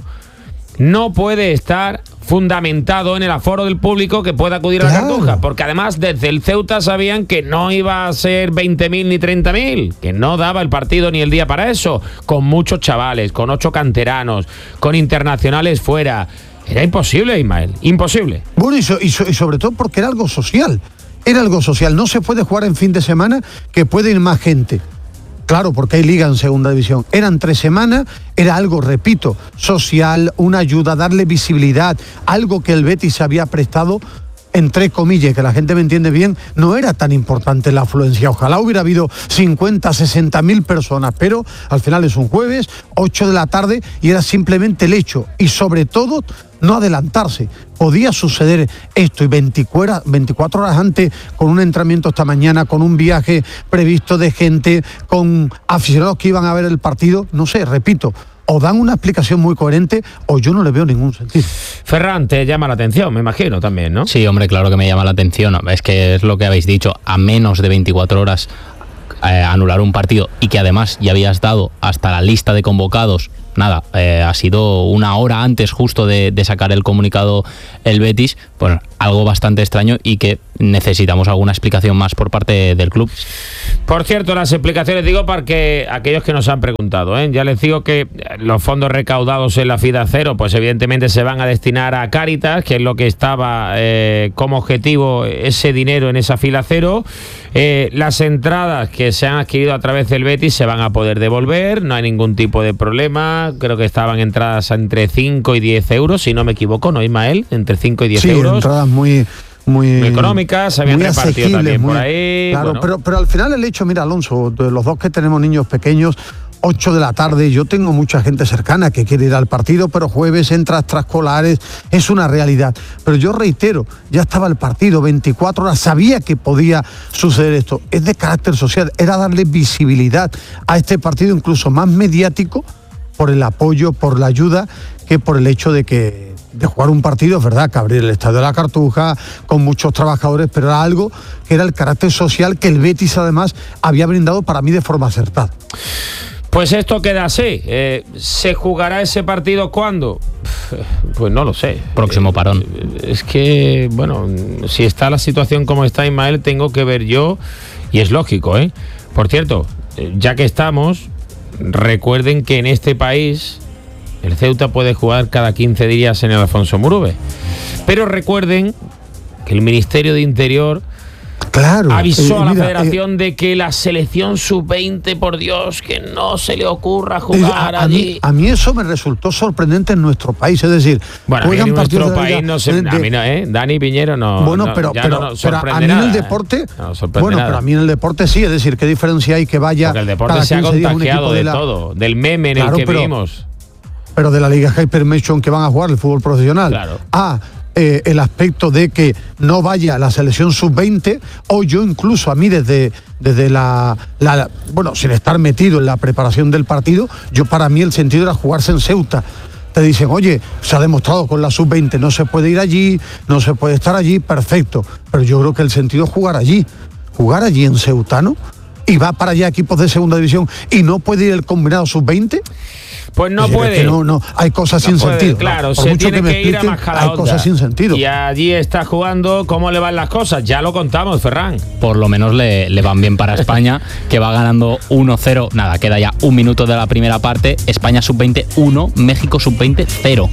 Speaker 3: no puede estar fundamentado en el aforo del público que pueda acudir a la Cartuja, porque además desde el Ceuta sabían que no iba a ser 20.000 ni 30.000, que no daba el partido ni el día para eso, con muchos chavales, con 8 canteranos, con internacionales fuera. Era imposible, Ismael, imposible.
Speaker 5: Bueno, y sobre todo porque era algo social, no se puede jugar en fin de semana, que puede ir más gente. Claro, porque hay liga en segunda división. Eran 3 semanas, era algo, repito, social, una ayuda, darle visibilidad, algo que el Betis se había prestado entre comillas, que la gente me entiende bien, no era tan importante la afluencia. Ojalá hubiera habido 50, 60.000 personas, pero al final es un jueves, 8 de la tarde, y era simplemente el hecho. Y sobre todo, no adelantarse. Podía suceder esto y 24 horas antes, con un entrenamiento esta mañana, con un viaje previsto de gente, con aficionados que iban a ver el partido, no sé, repito, o dan una explicación muy coherente o yo no le veo ningún sentido.
Speaker 3: Ferran, te llama la atención, me imagino también, ¿no?
Speaker 6: Sí, hombre, claro que me llama la atención. Es que es lo que habéis dicho, a menos de 24 horas anular un partido y que además ya habías dado hasta la lista de convocados. Nada, ha sido una hora antes justo de sacar el comunicado el Betis, pues algo bastante extraño y que necesitamos alguna explicación más por parte del club.
Speaker 3: Por cierto, las explicaciones digo para que aquellos que nos han preguntado, ya les digo que los fondos recaudados en la FIDA Cero, pues evidentemente se van a destinar a Cáritas, que es lo que estaba como objetivo ese dinero en esa fila cero. Las entradas que se han adquirido a través del Betis se van a poder devolver, no hay ningún tipo de problema. Creo que estaban entradas entre 5 y 10 euros, si no me equivoco, ¿no, Ismael? Entre 5 y 10 euros.
Speaker 5: Sí, entradas muy
Speaker 3: económicas, se habían repartido también por ahí.
Speaker 5: Claro,
Speaker 3: bueno.
Speaker 5: pero al final el hecho, mira, Alonso, de los dos que tenemos niños pequeños, 8 de la tarde, yo tengo mucha gente cercana que quiere ir al partido, pero jueves entra extraescolares, es una realidad. Pero yo reitero, ya estaba el partido, 24 horas, sabía que podía suceder esto. Es de carácter social, era darle visibilidad a este partido, incluso más mediático, por el apoyo, por la ayuda, que por el hecho de jugar un partido, es verdad, que abrir el Estadio de la Cartuja, con muchos trabajadores, pero era algo que era el carácter social que el Betis además había brindado para mí de forma acertada.
Speaker 3: Pues esto queda así. ¿Se jugará ese partido cuándo? Pues no lo sé.
Speaker 6: Próximo parón.
Speaker 3: Es que, bueno, si está la situación como está, Ismael, tengo que ver yo, y es lógico, ¿eh? Por cierto, ya que estamos, recuerden que en este país el Ceuta puede jugar cada 15 días en el Alfonso Murube. Pero recuerden que el Ministerio de Interior avisó a la Federación de que la selección sub-20, por Dios, que no se le ocurra jugar allí.
Speaker 5: A mí eso me resultó sorprendente en nuestro país, es decir,
Speaker 3: bueno, en nuestro país no se... A mí no, Dani Piñero no.
Speaker 5: Bueno, pero a mí en el deporte... Bueno, pero a mí en el deporte sí, es decir, ¿qué diferencia hay que vaya?
Speaker 3: Porque el deporte se ha contagiado de todo, del meme en el que vivimos.
Speaker 5: Pero de la Liga Hypermotion que van a jugar el fútbol profesional.
Speaker 3: Claro.
Speaker 5: El aspecto de que no vaya la selección sub-20, o yo incluso a mí desde bueno, sin estar metido en la preparación del partido, yo para mí el sentido era jugarse en Ceuta. Te dicen, oye, se ha demostrado con la sub-20, no se puede ir allí, no se puede estar allí, perfecto, pero yo creo que el sentido es jugar allí en Ceuta, ¿no? Y va para allá equipos de segunda división y no puede ir el combinado sub-20.
Speaker 3: Pues no puede.
Speaker 5: No, hay cosas sin sentido.
Speaker 3: Claro, se tiene que ir a Majadahonda.
Speaker 5: Hay cosas sin sentido.
Speaker 3: Y allí está jugando. ¿Cómo le van las cosas? Ya lo contamos, Ferran.
Speaker 6: Por lo menos le van bien para España, que va ganando 1-0. Nada, queda ya un minuto de la primera parte. España sub-20 1, México sub-20 0.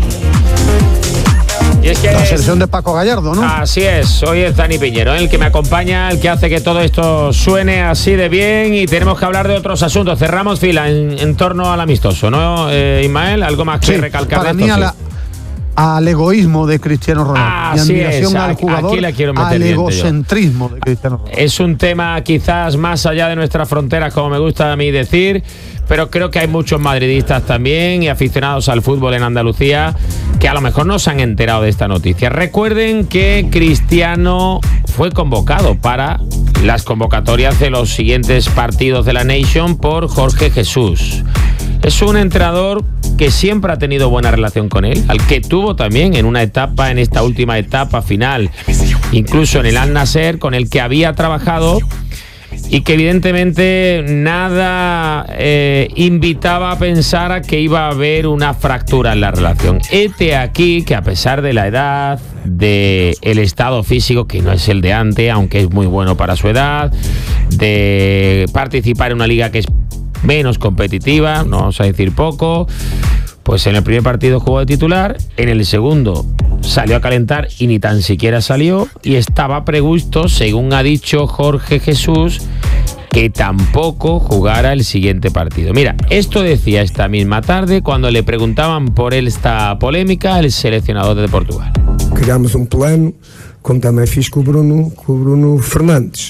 Speaker 3: Y es que
Speaker 5: la selección de Paco Gallardo, ¿no?
Speaker 3: Así es, hoy es Dani Piñero, el que me acompaña, el que hace que todo esto suene así de bien, y tenemos que hablar de otros asuntos. Cerramos fila en torno al amistoso, ¿no, Ismael? ¿Algo más que recalcar
Speaker 5: para
Speaker 3: de
Speaker 5: mí
Speaker 3: esto?
Speaker 5: Al egoísmo de Cristiano Ronaldo.
Speaker 3: Así
Speaker 5: mi admiración
Speaker 3: es,
Speaker 5: al jugador,
Speaker 3: aquí la quiero meter
Speaker 5: al
Speaker 3: diente
Speaker 5: egocentrismo de Cristiano Ronaldo.
Speaker 3: Es un tema quizás más allá de nuestras fronteras, como me gusta a mí decir, pero creo que hay muchos madridistas también y aficionados al fútbol en Andalucía que a lo mejor no se han enterado de esta noticia. Recuerden que Cristiano fue convocado para las convocatorias de los siguientes partidos de la Nation por Jorge Jesús. Es un entrenador que siempre ha tenido buena relación con él, al que tuvo también en esta última etapa final, incluso en el Al Nassr, con el que había trabajado, y que evidentemente nada invitaba a pensar a que iba a haber una fractura en la relación. Hete aquí que, a pesar de la edad, del estado físico, que no es el de antes, aunque es muy bueno para su edad, de participar en una liga que es menos competitiva, no vamos a decir poco, pues en el primer partido jugó de titular, en el segundo salió a calentar y ni tan siquiera salió, y estaba previsto, según ha dicho Jorge Jesús, que tampoco jugara el siguiente partido. Mira, esto decía esta misma tarde cuando le preguntaban por esta polémica el seleccionador de Portugal.
Speaker 7: Creamos un plan como também fiz com o Bruno Fernandes.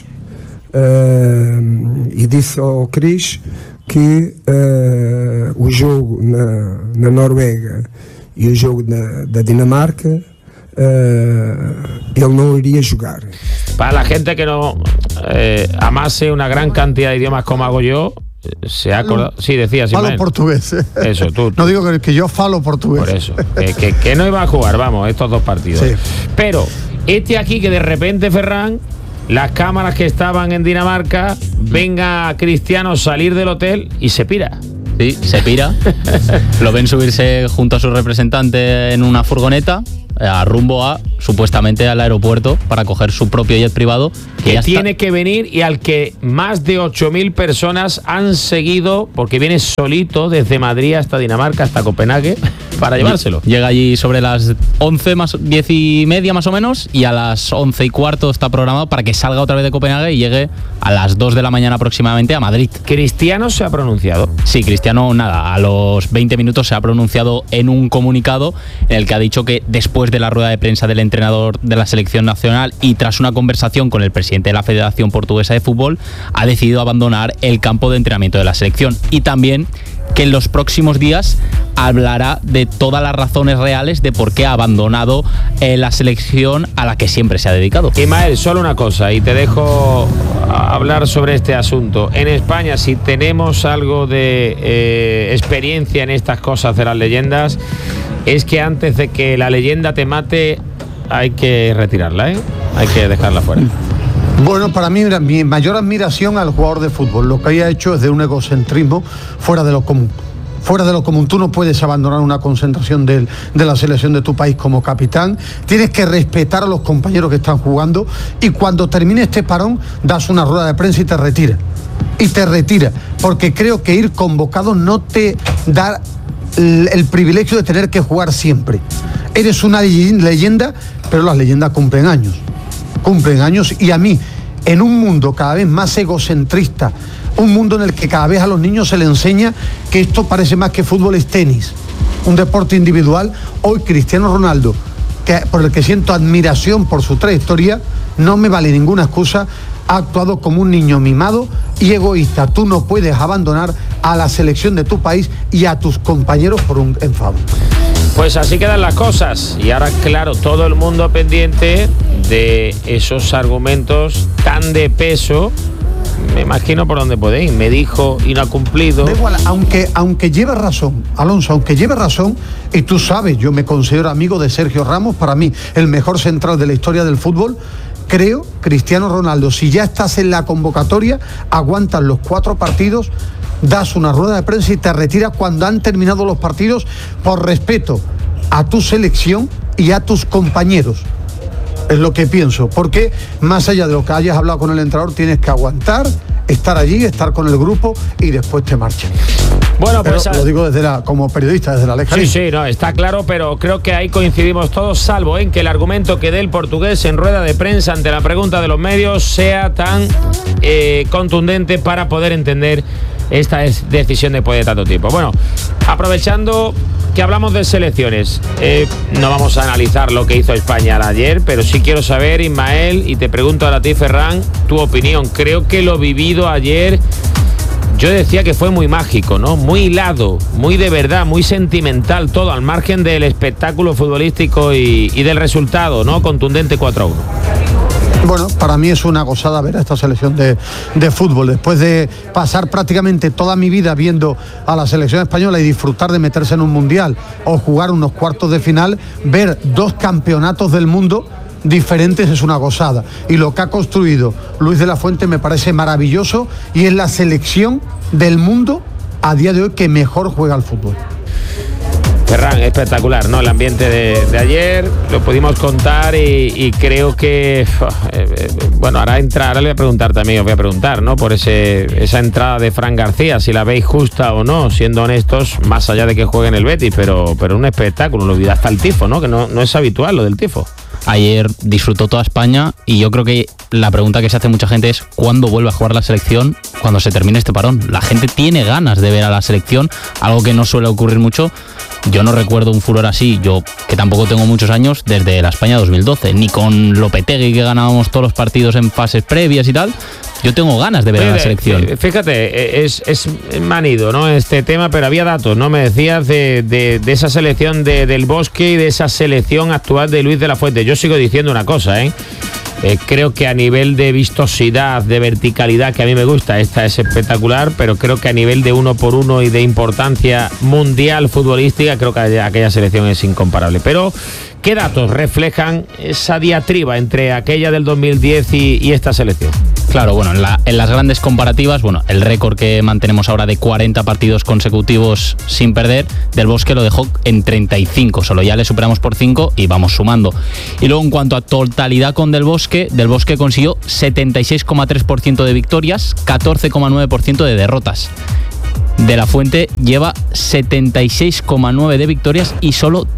Speaker 7: E disse ao Cris que o jogo na Noruega e o jogo da Dinamarca él no iría a jugar.
Speaker 3: Para la gente que no amase una gran cantidad de idiomas como hago yo, se ha acordado. Sí, decías.
Speaker 5: Falo portugués.
Speaker 3: Eso, tú.
Speaker 5: No digo que yo falo portugués.
Speaker 3: Por eso. Que no iba a jugar, vamos, estos 2 partidos. Sí. Pero aquí que de repente, Ferran, las cámaras que estaban en Dinamarca, venga Cristiano salir del hotel y se pira.
Speaker 6: Sí, se pira. Lo ven subirse junto a su representante en una furgoneta rumbo supuestamente al aeropuerto para coger su propio jet privado
Speaker 3: que tiene que venir y al que más de 8.000 personas han seguido, porque viene solito desde Madrid hasta Dinamarca, hasta Copenhague, para llevárselo.
Speaker 6: Llega allí sobre las 10:30 más o menos, y a las 11:15 está programado para que salga otra vez de Copenhague y llegue a las 2 de la mañana aproximadamente a Madrid.
Speaker 3: ¿Cristiano se ha pronunciado?
Speaker 6: Sí, Cristiano a los 20 minutos se ha pronunciado en un comunicado en el que ha dicho que después de la rueda de prensa del entrenador de la selección nacional y tras una conversación con el presidente de la Federación Portuguesa de Fútbol, ha decidido abandonar el campo de entrenamiento de la selección, y también que en los próximos días hablará de todas las razones reales de por qué ha abandonado la selección a la que siempre se ha dedicado.
Speaker 3: Ismael, solo una cosa y te dejo hablar sobre este asunto. En España, si tenemos algo de experiencia en estas cosas de las leyendas, es que antes de que la leyenda te mate hay que retirarla, hay que dejarla fuera.
Speaker 5: Bueno, para mí mi mayor admiración al jugador de fútbol. Lo que haya hecho es de un egocentrismo fuera de lo común. Fuera de lo común. Tú no puedes abandonar una concentración de la selección de tu país como capitán. Tienes que respetar a los compañeros que están jugando, y cuando termine este parón das una rueda de prensa y te retiras. Porque creo que ir convocado no te da el privilegio de tener que jugar siempre. Eres una leyenda, pero las leyendas cumplen años, y a mí, en un mundo cada vez más egocentrista, un mundo en el que cada vez a los niños se les enseña que esto parece más que fútbol, es tenis, un deporte individual, hoy Cristiano Ronaldo, por el que siento admiración por su trayectoria, no me vale ninguna excusa, ha actuado como un niño mimado y egoísta. Tú no puedes abandonar a la selección de tu país y a tus compañeros por un enfado.
Speaker 3: Pues así quedan las cosas, y ahora, claro, todo el mundo pendiente de esos argumentos tan de peso. Me imagino por dónde puede ir. Me dijo y no ha cumplido.
Speaker 5: Da igual, aunque lleve razón, Alonso, aunque lleve razón, y tú sabes, yo me considero amigo de Sergio Ramos, para mí el mejor central de la historia del fútbol. Creo, Cristiano Ronaldo, si ya estás en la convocatoria, aguantas los 4 partidos, das una rueda de prensa y te retiras cuando han terminado los partidos, por respeto a tu selección y a tus compañeros. Es lo que pienso, porque más allá de lo que hayas hablado con el entrenador, tienes que aguantar, estar allí, estar con el grupo y después te marchas.
Speaker 3: Bueno,
Speaker 5: pero
Speaker 3: pues
Speaker 5: lo digo como periodista, desde la lejanía.
Speaker 3: Sí, no, está claro, pero creo que ahí coincidimos todos, salvo en que el argumento que dé el portugués en rueda de prensa ante la pregunta de los medios sea tan contundente para poder entender esta decisión después de tanto tiempo. Bueno, aprovechando que hablamos de selecciones, no vamos a analizar lo que hizo España ayer, pero sí quiero saber, Ismael, y te pregunto ahora a ti, Ferran, tu opinión. Creo que lo vivido ayer, yo decía que fue muy mágico, ¿no? Muy hilado, muy de verdad, muy sentimental todo, al margen del espectáculo futbolístico y del resultado, ¿no? Contundente 4-1.
Speaker 5: Bueno, para mí es una gozada ver a esta selección de fútbol. Después de pasar prácticamente toda mi vida viendo a la selección española y disfrutar de meterse en un mundial o jugar unos cuartos de final, ver 2 campeonatos del mundo diferentes es una gozada. Y lo que ha construido Luis de la Fuente me parece maravilloso, y es la selección del mundo a día de hoy que mejor juega al fútbol.
Speaker 3: Ferran, espectacular, ¿no? El ambiente de ayer, lo pudimos contar y creo que, bueno, ahora le voy a preguntar también, os voy a preguntar, ¿no? Por esa entrada de Fran García, si la veis justa o no, siendo honestos, más allá de que juegue en el Betis, pero un espectáculo, lo olvidé hasta el tifo, ¿no? Que no es habitual lo del tifo.
Speaker 6: Ayer disfrutó toda España y yo creo que la pregunta que se hace mucha gente es ¿cuándo vuelve a jugar la selección cuando se termine este parón? La gente tiene ganas de ver a la selección, algo que no suele ocurrir mucho. Yo no recuerdo un furor así, yo que tampoco tengo muchos años, desde la España 2012, ni con Lopetegui que ganábamos todos los partidos en fases previas y tal. Yo tengo ganas de ver a la selección.
Speaker 3: Fíjate, es manido, ¿no?, este tema, pero había datos, ¿no? Me decías de esa selección del Bosque y de esa selección actual de Luis de la Fuente. Yo sigo diciendo una cosa, creo que a nivel de vistosidad, de verticalidad, que a mí me gusta, esta es espectacular, pero creo que a nivel de 1 por 1 y de importancia mundial futbolística, creo que aquella selección es incomparable. Pero ¿qué datos reflejan esa diatriba entre aquella del 2010 y esta selección?
Speaker 6: Claro, bueno, en las grandes comparativas, bueno, el récord que mantenemos ahora de 40 partidos consecutivos sin perder, Del Bosque lo dejó en 35, solo ya le superamos por 5 y vamos sumando. Y luego en cuanto a totalidad con Del Bosque consiguió 76,3% de victorias, 14,9% de derrotas. De la Fuente lleva 76,9 de victorias y solo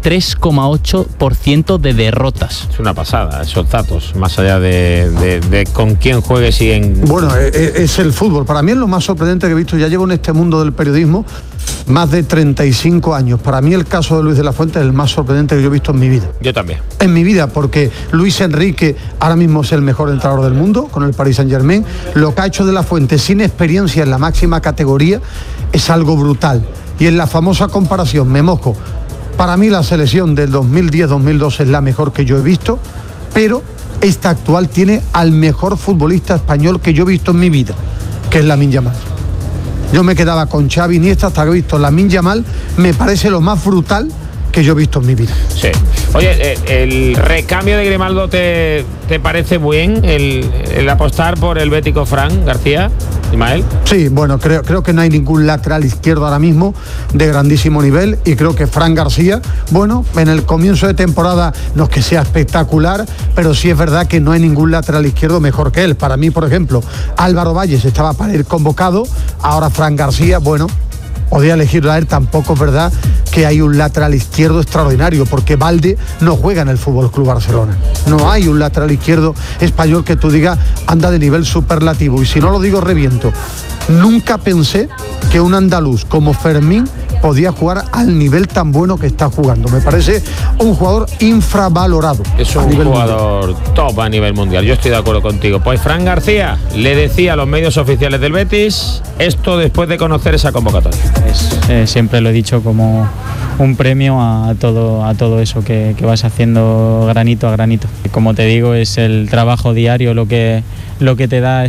Speaker 6: 3,8% de derrotas.
Speaker 3: Es una pasada esos datos, más allá de con quién juegues y en...
Speaker 5: Bueno, es el fútbol. Para mí es lo más sorprendente que he visto. Ya llevo en este mundo del periodismo más de 35 años. Para mí el caso de Luis de la Fuente es el más sorprendente que yo he visto en mi vida.
Speaker 3: Yo también.
Speaker 5: En mi vida, porque Luis Enrique ahora mismo es el mejor entrenador del mundo con el Paris Saint-Germain. Lo que ha hecho de la Fuente sin experiencia en la máxima categoría es algo brutal. Y en la famosa comparación, me mojo, para mí la selección del 2010-2012 es la mejor que yo he visto, pero esta actual tiene al mejor futbolista español que yo he visto en mi vida, que es Lamine Yamal. Yo me quedaba con Xavi Iniesta hasta que he visto Lamine Yamal, me parece lo más brutal que yo he visto en mi vida.
Speaker 3: Sí. Oye, el recambio de Grimaldo te parece bien, el apostar por el bético Fran García, Ismael.
Speaker 5: Sí, bueno, creo que no hay ningún lateral izquierdo ahora mismo de grandísimo nivel y creo que Fran García, bueno, en el comienzo de temporada no es que sea espectacular, pero sí es verdad que no hay ningún lateral izquierdo mejor que él. Para mí, por ejemplo, Álvaro Valles estaba para ir convocado, ahora Fran García, bueno, podía elegirlo a él, tampoco es verdad que hay un lateral izquierdo extraordinario, porque Valde no juega en el FC Barcelona. No hay un lateral izquierdo español que tú digas anda de nivel superlativo, y si no lo digo reviento. Nunca pensé que un andaluz como Fermín podía jugar al nivel tan bueno que está jugando. Me parece un jugador infravalorado.
Speaker 3: Es un jugador top a nivel mundial. Yo estoy de acuerdo contigo. Pues Fran García le decía a los medios oficiales del Betis esto después de conocer esa convocatoria.
Speaker 8: Siempre lo he dicho como un premio a todo eso que vas haciendo granito a granito. Como te digo, es el trabajo diario lo que te da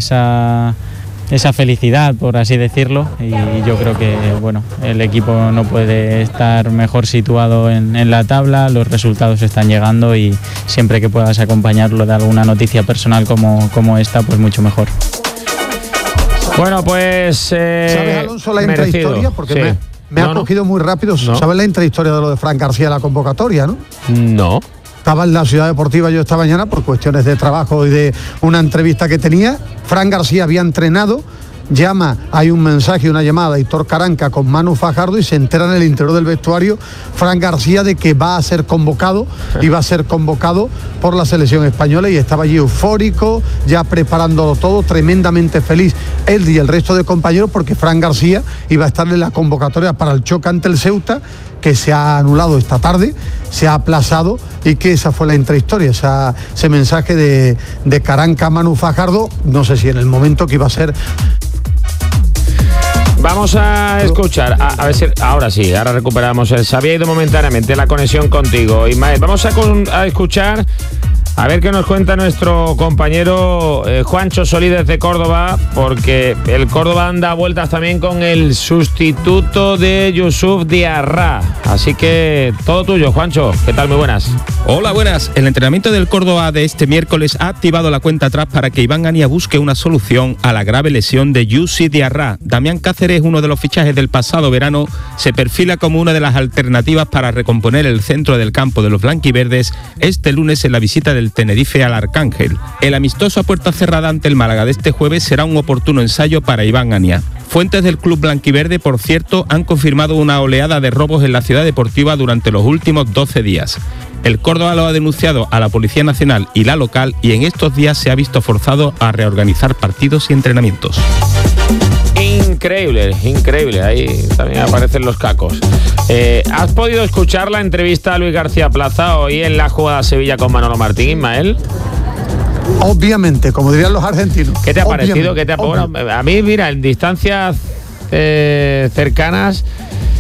Speaker 8: esa felicidad, por así decirlo, y yo creo que bueno, el equipo no puede estar mejor situado en la tabla, los resultados están llegando y siempre que puedas acompañarlo de alguna noticia personal como esta, pues mucho mejor.
Speaker 3: Bueno, pues
Speaker 5: ¿sabes, Alonso, la intrahistoria? Porque
Speaker 3: sí.
Speaker 5: me ha cogido muy rápido.
Speaker 3: No.
Speaker 5: ¿Sabes la intrahistoria de lo de Fran García en la convocatoria, no?
Speaker 3: No.
Speaker 5: Estaba en la Ciudad Deportiva yo esta mañana por cuestiones de trabajo y de una entrevista que tenía. Fran García había entrenado, hay un mensaje, una llamada de Hitor Caranca con Manu Fajardo y se entera en el interior del vestuario Fran García de que va a ser convocado por la selección española, y estaba allí eufórico, ya preparándolo todo, tremendamente feliz él y el resto de compañeros, porque Fran García iba a estar en la convocatoria para el choque ante el Ceuta, que se ha anulado esta tarde, se ha aplazado, y que esa fue la intrahistoria, ese mensaje de Caranca a Manu Fajardo, no sé si en el momento que iba a ser.
Speaker 3: Vamos a escuchar, a ver si ahora sí, ahora recuperamos. Se había ido momentáneamente la conexión contigo, Ismael. Vamos a escuchar, a ver qué nos cuenta nuestro compañero Juancho Solí desde Córdoba, porque el Córdoba anda vueltas también con el sustituto de Youssouf Diarra. Así que todo tuyo, Juancho. ¿Qué tal? Muy buenas.
Speaker 9: Hola, buenas. El entrenamiento del Córdoba de este miércoles ha activado la cuenta atrás para que Iván Ania busque una solución a la grave lesión de Youssouf Diarra. Damián Cáceres, uno de los fichajes del pasado verano, se perfila como una de las alternativas para recomponer el centro del campo de los blanquiverdes este lunes en la visita del Tenerife al Arcángel. El amistoso a puerta cerrada ante el Málaga de este jueves será un oportuno ensayo para Iván Ania. Fuentes del club blanquiverde, por cierto, han confirmado una oleada de robos en la ciudad deportiva durante los últimos 12 días. El Córdoba lo ha denunciado a la Policía Nacional y la local y en estos días se ha visto forzado a reorganizar partidos y entrenamientos.
Speaker 3: Increíble, increíble. Ahí también aparecen los cacos. ¿Has podido escuchar la entrevista a Luis García Plaza hoy en la jugada Sevilla con Manolo Martín, Ismael?
Speaker 5: Obviamente, como dirían los argentinos.
Speaker 3: ¿Qué te ha parecido? Bueno, a mí, mira, en distancias cercanas,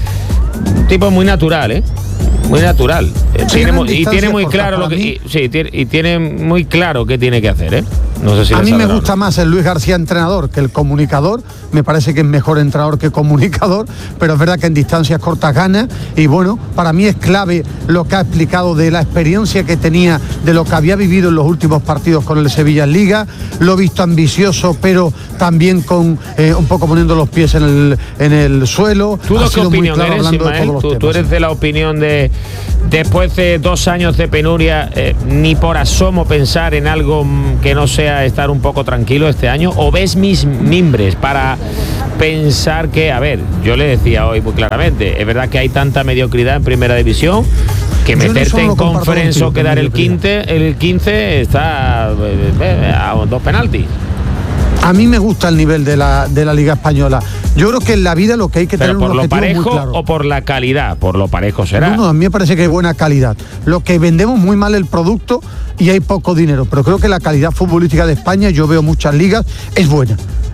Speaker 3: un tipo muy natural, ¿eh? Muy natural. Tiene muy claro lo que tiene muy claro qué tiene que hacer, ¿eh? No sé si
Speaker 5: a mí me gusta más el Luis García entrenador que el comunicador. Me parece que es mejor entrenador que comunicador, pero es verdad que en distancias cortas gana. Y bueno, para mí es clave lo que ha explicado de la experiencia que tenía, de lo que había vivido en los últimos partidos con el Sevilla en Liga. Lo he visto ambicioso, pero también con un poco poniendo los pies en el suelo.
Speaker 3: ¿Tú de qué opinión eres, Ismael? ¿Tú eres de la opinión de, después de 2 años de penuria, ni por asomo pensar en algo que no sea estar un poco tranquilo este año? ¿O ves mis mimbres para pensar que, a ver, yo le decía hoy muy claramente, es verdad que hay tanta mediocridad en primera división que meterte en Conference o quedar el 15 está a 2 penaltis?
Speaker 5: A mí me gusta el nivel de la Liga Española. Yo creo que en la vida lo que hay que tener un objetivo muy claro.
Speaker 3: ¿Por lo parejo o por la calidad? Por lo parejo será.
Speaker 5: No, a mí me parece que hay buena calidad. Lo que vendemos muy mal el producto y hay poco dinero, pero creo que la calidad futbolística de España, yo veo muchas ligas, es buena.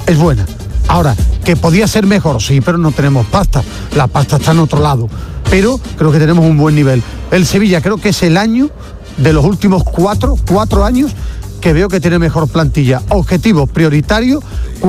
Speaker 5: Ahora, que podía ser mejor, sí, pero no tenemos pasta. La pasta está en otro lado. Pero creo que tenemos un buen nivel. El Sevilla creo que es el año de los últimos 4 años que veo que tiene mejor plantilla. Objetivo prioritario,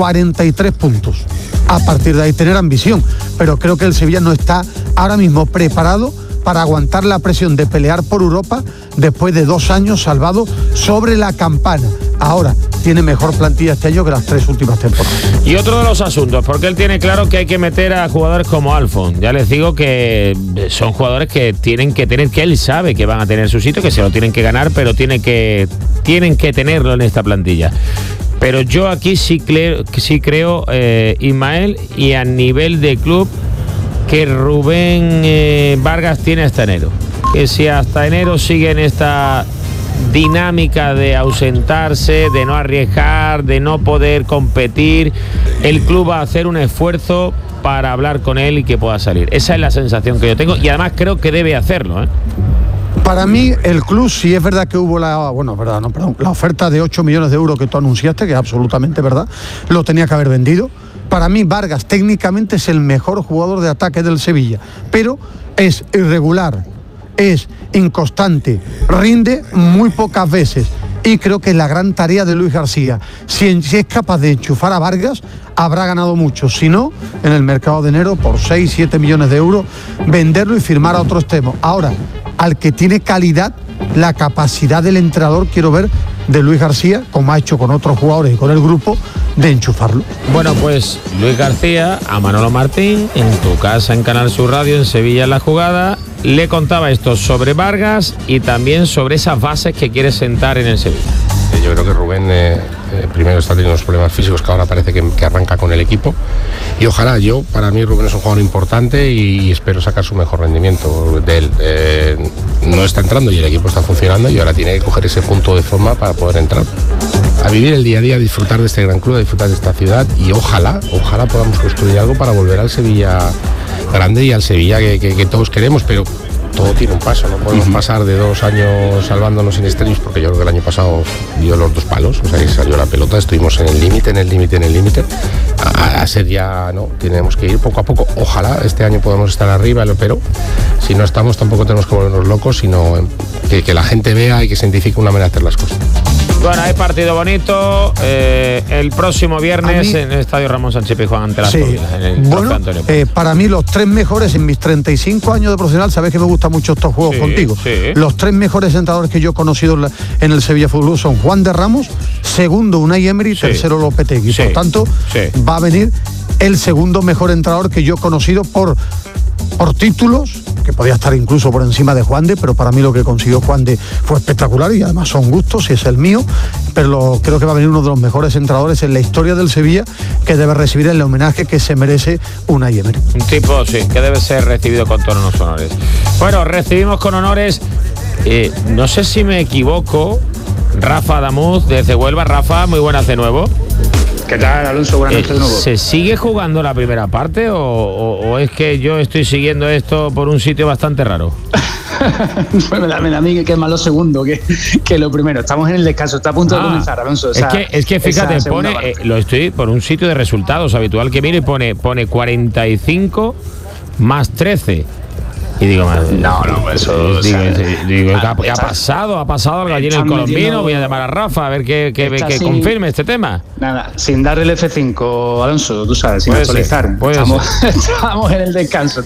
Speaker 5: 43 puntos. A partir de ahí tener ambición. Pero creo que el Sevilla no está ahora mismo preparado para aguantar la presión de pelear por Europa después de 2 años salvado sobre la campana. Ahora tiene mejor plantilla este año que las 3 últimas temporadas.
Speaker 3: Y otro de los asuntos, porque él tiene claro que hay que meter a jugadores como Alfon. Ya les digo que son jugadores que tienen que tener, que él sabe que van a tener su sitio, que se lo tienen que ganar, pero tienen que tenerlo en esta plantilla. Pero yo aquí sí creo, Ismael, y a nivel de club, que Rubén Vargas tiene hasta enero. Que si hasta enero sigue en esta dinámica de ausentarse, de no arriesgar, de no poder competir, el club va a hacer un esfuerzo para hablar con él y que pueda salir. Esa es la sensación que yo tengo y además creo que debe hacerlo, ¿eh?
Speaker 5: Para mí el club, sí es verdad que hubo la oferta de 8 millones de euros que tú anunciaste, que es absolutamente verdad, lo tenía que haber vendido. Para mí Vargas técnicamente es el mejor jugador de ataque del Sevilla, pero es irregular, es inconstante, rinde muy pocas veces y creo que es la gran tarea de Luis García. Si es capaz de enchufar a Vargas, habrá ganado mucho. Si no, en el mercado de enero, por 6-7 millones de euros, venderlo y firmar a otro extremo. Ahora, al que tiene calidad, la capacidad del entrenador, quiero ver de Luis García, como ha hecho con otros jugadores y con el grupo, de enchufarlo.
Speaker 3: Bueno, pues Luis García a Manolo Martín, en tu casa en Canal Sur Radio, en Sevilla en la Jugada, le contaba esto sobre Vargas y también sobre esas bases que quiere sentar en el Sevilla.
Speaker 10: Yo creo que Rubén primero está teniendo unos problemas físicos que ahora parece que arranca con el equipo y ojalá, para mí Rubén es un jugador importante y espero sacar su mejor rendimiento de él. No está entrando y el equipo está funcionando y ahora tiene que coger ese punto de forma para poder entrar. A vivir el día a día, disfrutar de este gran club, disfrutar de esta ciudad y ojalá podamos construir algo para volver al Sevilla grande y al Sevilla que todos queremos, pero todo tiene un paso, no podemos pasar de 2 años salvándonos sin Stelios, porque yo creo que el año pasado dio los 2 palos, o sea que salió la pelota, estuvimos en el límite, a ser ya, no, tenemos que ir poco a poco, ojalá este año podamos estar arriba, pero si no estamos tampoco tenemos que volvernos locos, sino que la gente vea y que se identifique una manera de hacer las cosas.
Speaker 3: Bueno, hay partido bonito el próximo viernes en el Estadio Ramón Sánchez Pizjuán ante las Tóvilas, en el
Speaker 5: bueno, Antonio. Para mí los 3 mejores en mis 35 años de profesional, sabes que me gustan mucho estos juegos contigo. Sí. Los 3 mejores entrenadores que yo he conocido en el Sevilla Fútbol Club son Juan de Ramos, segundo Unai Emery, tercero Lopetegui. Por tanto, va a venir el segundo mejor entrenador que yo he conocido por títulos, que podía estar incluso por encima de Juan de, pero para mí lo que consiguió Juan de fue espectacular y además son gustos y es el mío, pero creo que va a venir uno de los mejores entrenadores en la historia del Sevilla que debe recibir el homenaje que se merece Unai Emery.
Speaker 3: Un tipo, sí, que debe ser recibido con todos los honores. Bueno, recibimos con honores no sé si me equivoco, Rafa Adamuz desde Huelva. Rafa, muy buenas de nuevo.
Speaker 26: ¿Qué tal, Alonso? Buenas noches de nuevo.
Speaker 3: ¿Se sigue jugando la primera parte o es que yo estoy siguiendo esto por un sitio bastante raro?
Speaker 26: Pues me da a mí que es más lo segundo que lo primero. Estamos en el descanso, está a punto de comenzar, Alonso.
Speaker 3: Es que fíjate, pone, lo estoy por un sitio de resultados habitual que miro y pone 45 más 13. Y digo, eso... Digo, ¿qué ha pasado? ¿Ha pasado algo allí en el colombino? Voy a llamar a Rafa a ver que confirme este tema.
Speaker 26: Nada, sin darle el F5, Alonso, tú sabes, sin actualizar. Estamos en el descanso,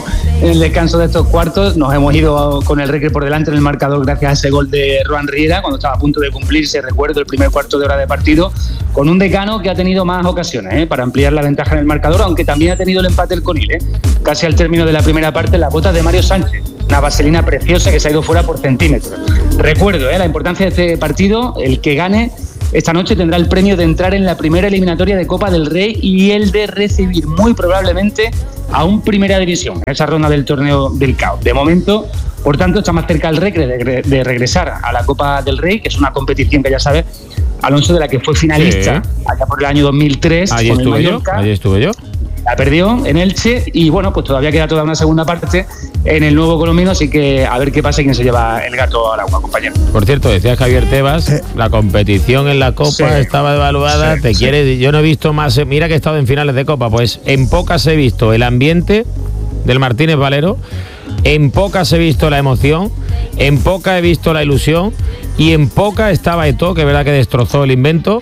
Speaker 26: de estos cuartos. Nos hemos ido con el Recre por delante en el marcador gracias a ese gol de Roan Riera, cuando estaba a punto de cumplirse, recuerdo, el primer cuarto de hora de partido, con un Decano que ha tenido más ocasiones para ampliar la ventaja en el marcador, aunque también ha tenido el empate el Conil. Casi al término de la primera parte, las botas de Mario Sánchez, una vaselina preciosa que se ha ido fuera por centímetros. Recuerdo la importancia de este partido. El que gane esta noche tendrá el premio de entrar en la primera eliminatoria de Copa del Rey y el de recibir muy probablemente a un Primera División en esa ronda del torneo del CAO. De momento, por tanto, está más cerca el Recre de regresar a la Copa del Rey, que es una competición que ya sabes, Alonso, de la que fue finalista allá por el año 2003 con el Mallorca.
Speaker 3: Allí estuve yo.
Speaker 26: La perdió en Elche y bueno, pues todavía queda toda una segunda parte en el nuevo colombino, así que a ver qué pasa y quién se lleva el gato al agua, compañero.
Speaker 3: Por cierto, decía Javier Tebas, la competición en la Copa estaba evaluada, yo no he visto más, mira que he estado en finales de Copa, pues en pocas he visto el ambiente del Martínez Valero, en pocas he visto la emoción, en pocas he visto la ilusión y en pocas estaba Eto'o, que es verdad que destrozó el invento.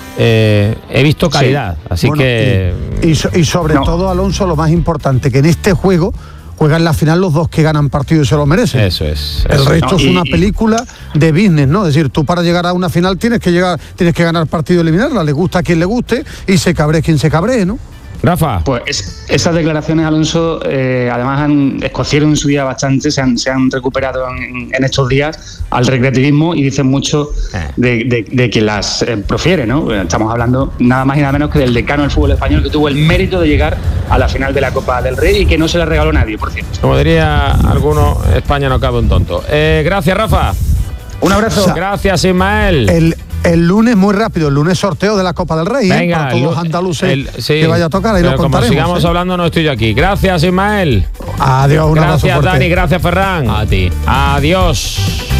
Speaker 3: He visto calidad, así que...
Speaker 5: Y sobre todo, Alonso, lo más importante, que en este juego juegan la final los dos que ganan partido y se lo merecen.
Speaker 3: Eso es.
Speaker 5: El resto es una película de business, ¿no? Es decir, tú para llegar a una final tienes que ganar partido y eliminarla, le gusta a quien le guste y se cabree quien se cabree, ¿no?
Speaker 3: Rafa.
Speaker 26: Pues esas declaraciones, Alonso, además escocieron en su día bastante, se han recuperado en estos días al recreativismo y dicen mucho de quien las profiere, ¿no? Estamos hablando nada más y nada menos que del decano del fútbol español, que tuvo el mérito de llegar a la final de la Copa del Rey y que no se la regaló nadie, por cierto.
Speaker 3: Como diría alguno, España no cabe un tonto. Gracias, Rafa.
Speaker 26: Un abrazo.
Speaker 3: Gracias, Ismael.
Speaker 5: El lunes, muy rápido, el lunes sorteo de la Copa del Rey.
Speaker 3: Venga,
Speaker 5: para todos los andaluces que vaya a tocar, ahí lo contaremos.
Speaker 3: Como sigamos hablando, no estoy yo aquí. Gracias, Ismael.
Speaker 5: Adiós, un abrazo
Speaker 3: fuerte. Dani, gracias, Ferran.
Speaker 6: A ti.
Speaker 3: Adiós.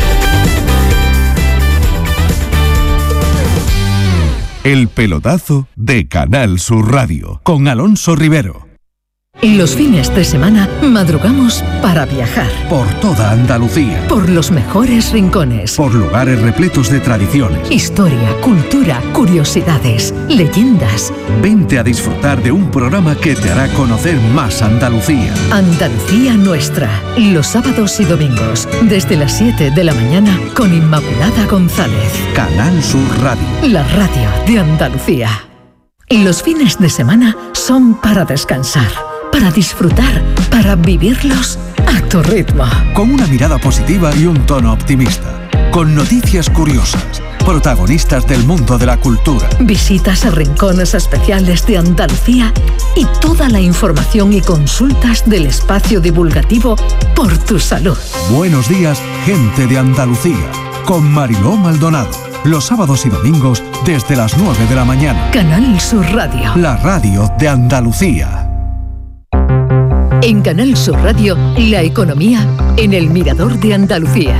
Speaker 4: El pelotazo de Canal Sur Radio, con Alonso Rivero.
Speaker 20: Los fines de semana madrugamos para viajar.
Speaker 19: Por toda Andalucía.
Speaker 20: Por los mejores rincones.
Speaker 19: Por lugares repletos de tradiciones.
Speaker 20: Historia, cultura, curiosidades, leyendas.
Speaker 19: Vente a disfrutar de un programa que te hará conocer más Andalucía.
Speaker 20: Andalucía Nuestra. Los sábados y domingos, desde las 7 de la mañana, con Inmaculada González.
Speaker 19: Canal Sur Radio.
Speaker 20: La radio de Andalucía. Los fines de semana son para descansar, para disfrutar, para vivirlos a tu ritmo.
Speaker 19: Con una mirada positiva y un tono optimista. Con noticias curiosas, protagonistas del mundo de la cultura.
Speaker 20: Visitas a rincones especiales de Andalucía y toda la información y consultas del espacio divulgativo Por tu Salud.
Speaker 19: Buenos días, gente de Andalucía. Con Mariló Maldonado. Los sábados y domingos desde las 9 de la mañana.
Speaker 20: Canal Sur Radio.
Speaker 19: La radio de Andalucía.
Speaker 20: En Canal Sur Radio, la economía en el Mirador de Andalucía.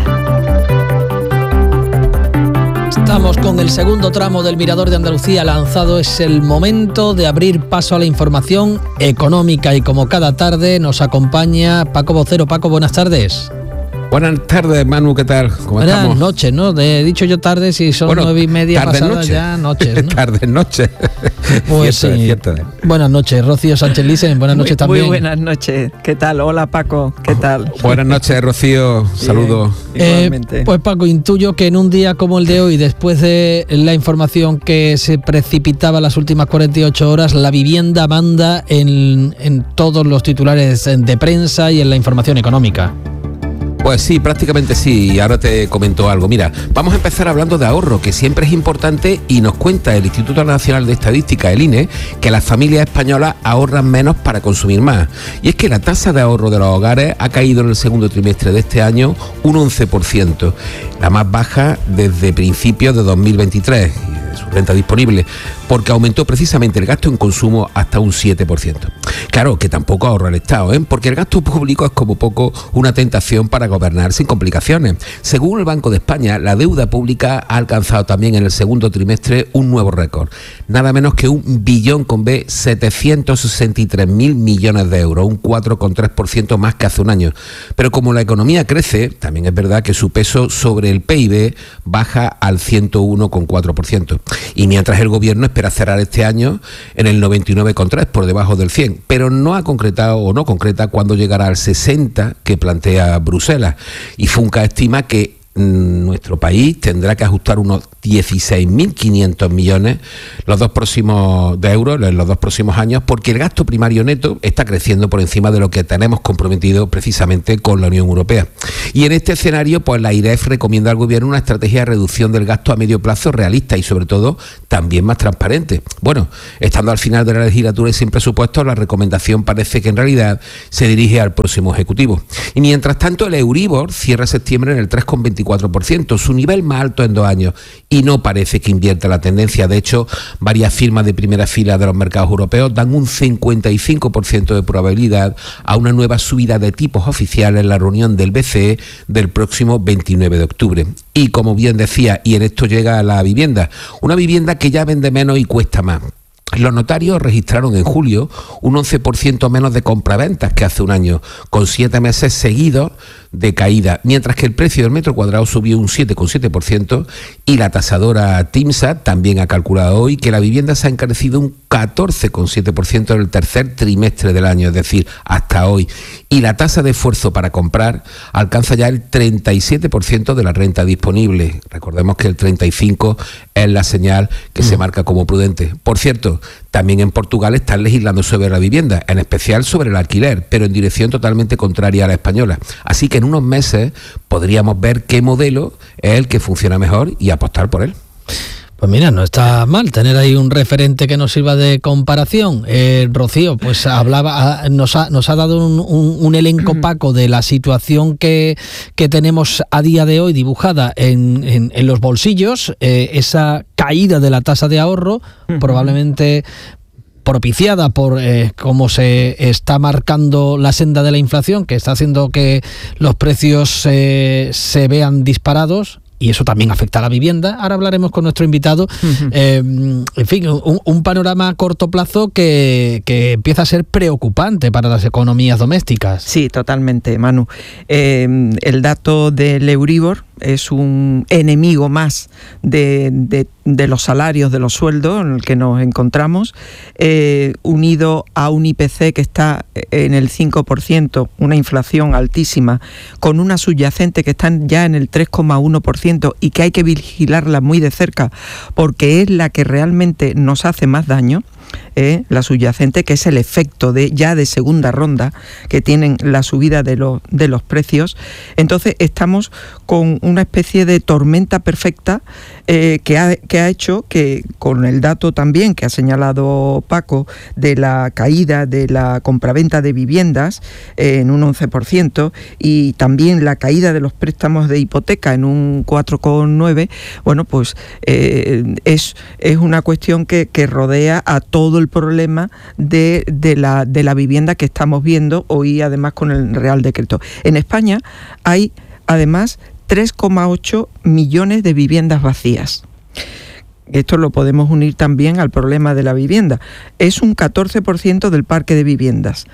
Speaker 2: Estamos con el segundo tramo del Mirador de Andalucía lanzado. Es el momento de abrir paso a la información económica y como cada tarde nos acompaña Paco Vocero. Paco, buenas tardes.
Speaker 11: Buenas tardes, Manu, ¿qué tal? ¿Cómo
Speaker 2: Buenas
Speaker 11: estamos?
Speaker 2: noches, ¿no? He dicho yo tarde, si son 9:30 pasadas ya noches, ¿no?
Speaker 11: Tarde, noche.
Speaker 2: Pues sí. Buenas noches, Rocío Sánchez Lisen, buenas noches también.
Speaker 12: Muy buenas noches, ¿qué tal? Hola, Paco, ¿qué tal?
Speaker 11: Buenas noches, Rocío, saludos.
Speaker 12: Igualmente.
Speaker 2: Pues Paco, intuyo que en un día como el de hoy, después de la información que se precipitaba las últimas 48 horas, la vivienda manda en todos los titulares de prensa y en la información económica.
Speaker 11: Pues sí, prácticamente sí, y ahora te comento algo. Mira, vamos a empezar hablando de ahorro, que siempre es importante, y nos cuenta el Instituto Nacional de Estadística, el INE, que las familias españolas ahorran menos para consumir más. Y es que la tasa de ahorro de los hogares ha caído en el segundo trimestre de este año un 11%, la más baja desde principios de 2023, su renta disponible, porque aumentó precisamente el gasto en consumo hasta un 7%. Claro, que tampoco ahorra el Estado, porque el gasto público es como poco una tentación para gobernar sin complicaciones. Según el Banco de España, la deuda pública ha alcanzado también en el segundo trimestre un nuevo récord, nada menos que 1.763.000 millones de euros, un 4,3% más que hace un año. Pero como la economía crece, también es verdad que su peso sobre el PIB baja al 101,4%. Y mientras el gobierno espera cerrar este año en el 99,3%, por debajo del 100%, pero no ha concretado o no concreta cuándo llegará al 60% que plantea Bruselas. Y Funca estima que nuestro país tendrá que ajustar unos 16.500 millones de euros en los 2 próximos años, porque el gasto primario neto está creciendo por encima de lo que tenemos comprometido precisamente con la Unión Europea. Y en este escenario, pues la IREF recomienda al gobierno una estrategia de reducción del gasto a medio plazo realista y sobre todo también más transparente. Bueno, estando al final de la legislatura y sin presupuesto, la recomendación parece que en realidad se dirige al próximo Ejecutivo. Y mientras tanto, el Euribor cierra septiembre en el 3,24%, su nivel más alto en 2 años, y no parece que invierta la tendencia. De hecho, varias firmas de primera fila de los mercados europeos dan un 55% de probabilidad a una nueva subida de tipos oficiales en la reunión del BCE del próximo 29 de octubre. Y como bien decía, y en esto llega la vivienda, una vivienda que ya vende menos y cuesta más. Los notarios registraron en julio un 11% menos de compraventas que hace un año, con 7 meses seguidos de caída, mientras que el precio del metro cuadrado subió un 7,7%, y la tasadora TIMSA también ha calculado hoy que la vivienda se ha encarecido un 14,7% en el tercer trimestre del año, es decir, hasta hoy, y la tasa de esfuerzo para comprar alcanza ya el 37% de la renta disponible. Recordemos que el 35% es la señal que se marca como prudente. Por cierto, también en Portugal están legislando sobre la vivienda, en especial sobre el alquiler, pero en dirección totalmente contraria a la española. Así que en unos meses podríamos ver qué modelo es el que funciona mejor y apostar por él.
Speaker 2: Pues mira, no está mal tener ahí un referente que nos sirva de comparación. Rocío, pues nos ha dado un elenco, Paco, de la situación que tenemos a día de hoy dibujada en los bolsillos, esa caída de la tasa de ahorro, probablemente propiciada por cómo se está marcando la senda de la inflación, que está haciendo que los precios se vean disparados. Y eso también afecta a la vivienda. Ahora hablaremos con nuestro invitado. En fin, un panorama a corto plazo que empieza a ser preocupante para las economías domésticas.
Speaker 12: Sí, totalmente, Manu. El dato del Euribor es un enemigo más de los salarios, de los sueldos en el que nos encontramos, unido a un IPC que está en el 5%, una inflación altísima, con una subyacente que está ya en el 3,1%, y que hay que vigilarla muy de cerca porque es la que realmente nos hace más daño. La subyacente, que es el efecto de segunda ronda que tienen la subida de los precios. Entonces estamos con una especie de tormenta perfecta que ha hecho que, con el dato también que ha señalado Paco de la caída de la compraventa de viviendas en un 11%, y también la caída de los préstamos de hipoteca en un 4,9%, bueno, pues es una cuestión que rodea a todo el problema de la vivienda que estamos viendo hoy, además con el Real Decreto. En España hay además 3,8 millones de viviendas vacías. Esto lo podemos unir también al problema de la vivienda. Es un 14% del parque de viviendas.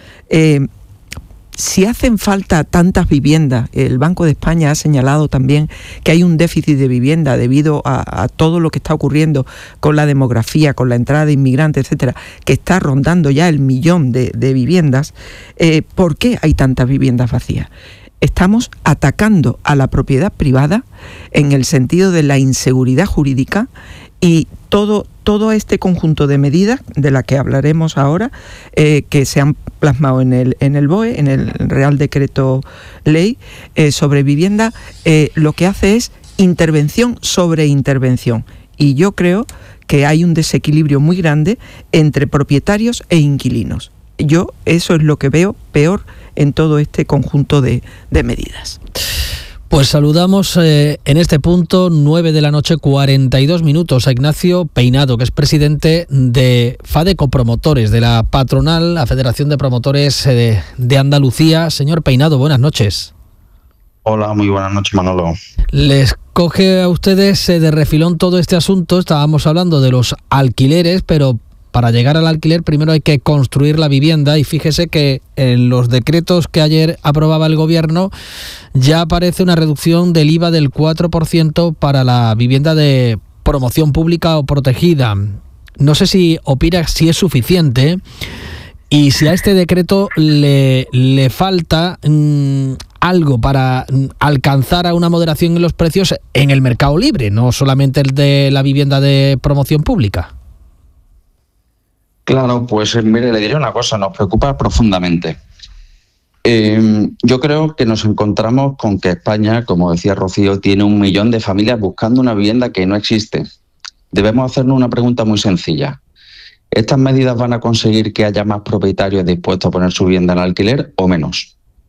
Speaker 12: Si hacen falta tantas viviendas, el Banco de España ha señalado también que hay un déficit de vivienda debido a todo lo que está ocurriendo con la demografía, con la entrada de inmigrantes, etcétera, que está rondando ya el 1.000.000 de viviendas. ¿Por qué hay tantas viviendas vacías? Estamos atacando a la propiedad privada en el sentido de la inseguridad jurídica, y todo este conjunto de medidas de las que hablaremos ahora, que se han plasmado en el BOE, en el Real Decreto Ley sobre vivienda, lo que hace es intervención sobre intervención. Y yo creo que hay un desequilibrio muy grande entre propietarios e inquilinos. Yo eso es lo que veo peor en todo este conjunto de medidas.
Speaker 2: Pues saludamos en este punto, 9 de la noche, 42 minutos, a Ignacio Peinado, que es presidente de FADECO Promotores, de la patronal, la Federación de Promotores de Andalucía. Señor Peinado, buenas noches.
Speaker 13: Hola, muy buenas noches, Manolo.
Speaker 2: Les coge a ustedes de refilón todo este asunto. Estábamos hablando de los alquileres, pero para llegar al alquiler primero hay que construir la vivienda, y fíjese que en los decretos que ayer aprobaba el Gobierno ya aparece una reducción del IVA del 4% para la vivienda de promoción pública o protegida. No sé si opina si es suficiente y si a este decreto le falta algo para alcanzar a una moderación en los precios en el mercado libre, no solamente el de la vivienda de promoción pública.
Speaker 13: Claro, pues mire, le diré una cosa, nos preocupa profundamente. Yo creo que nos encontramos con que España, como decía Rocío, tiene 1 millón de familias buscando una vivienda que no existe. Debemos hacernos una pregunta muy sencilla. ¿Estas medidas van a conseguir que haya más propietarios dispuestos a poner su vivienda en alquiler o menos?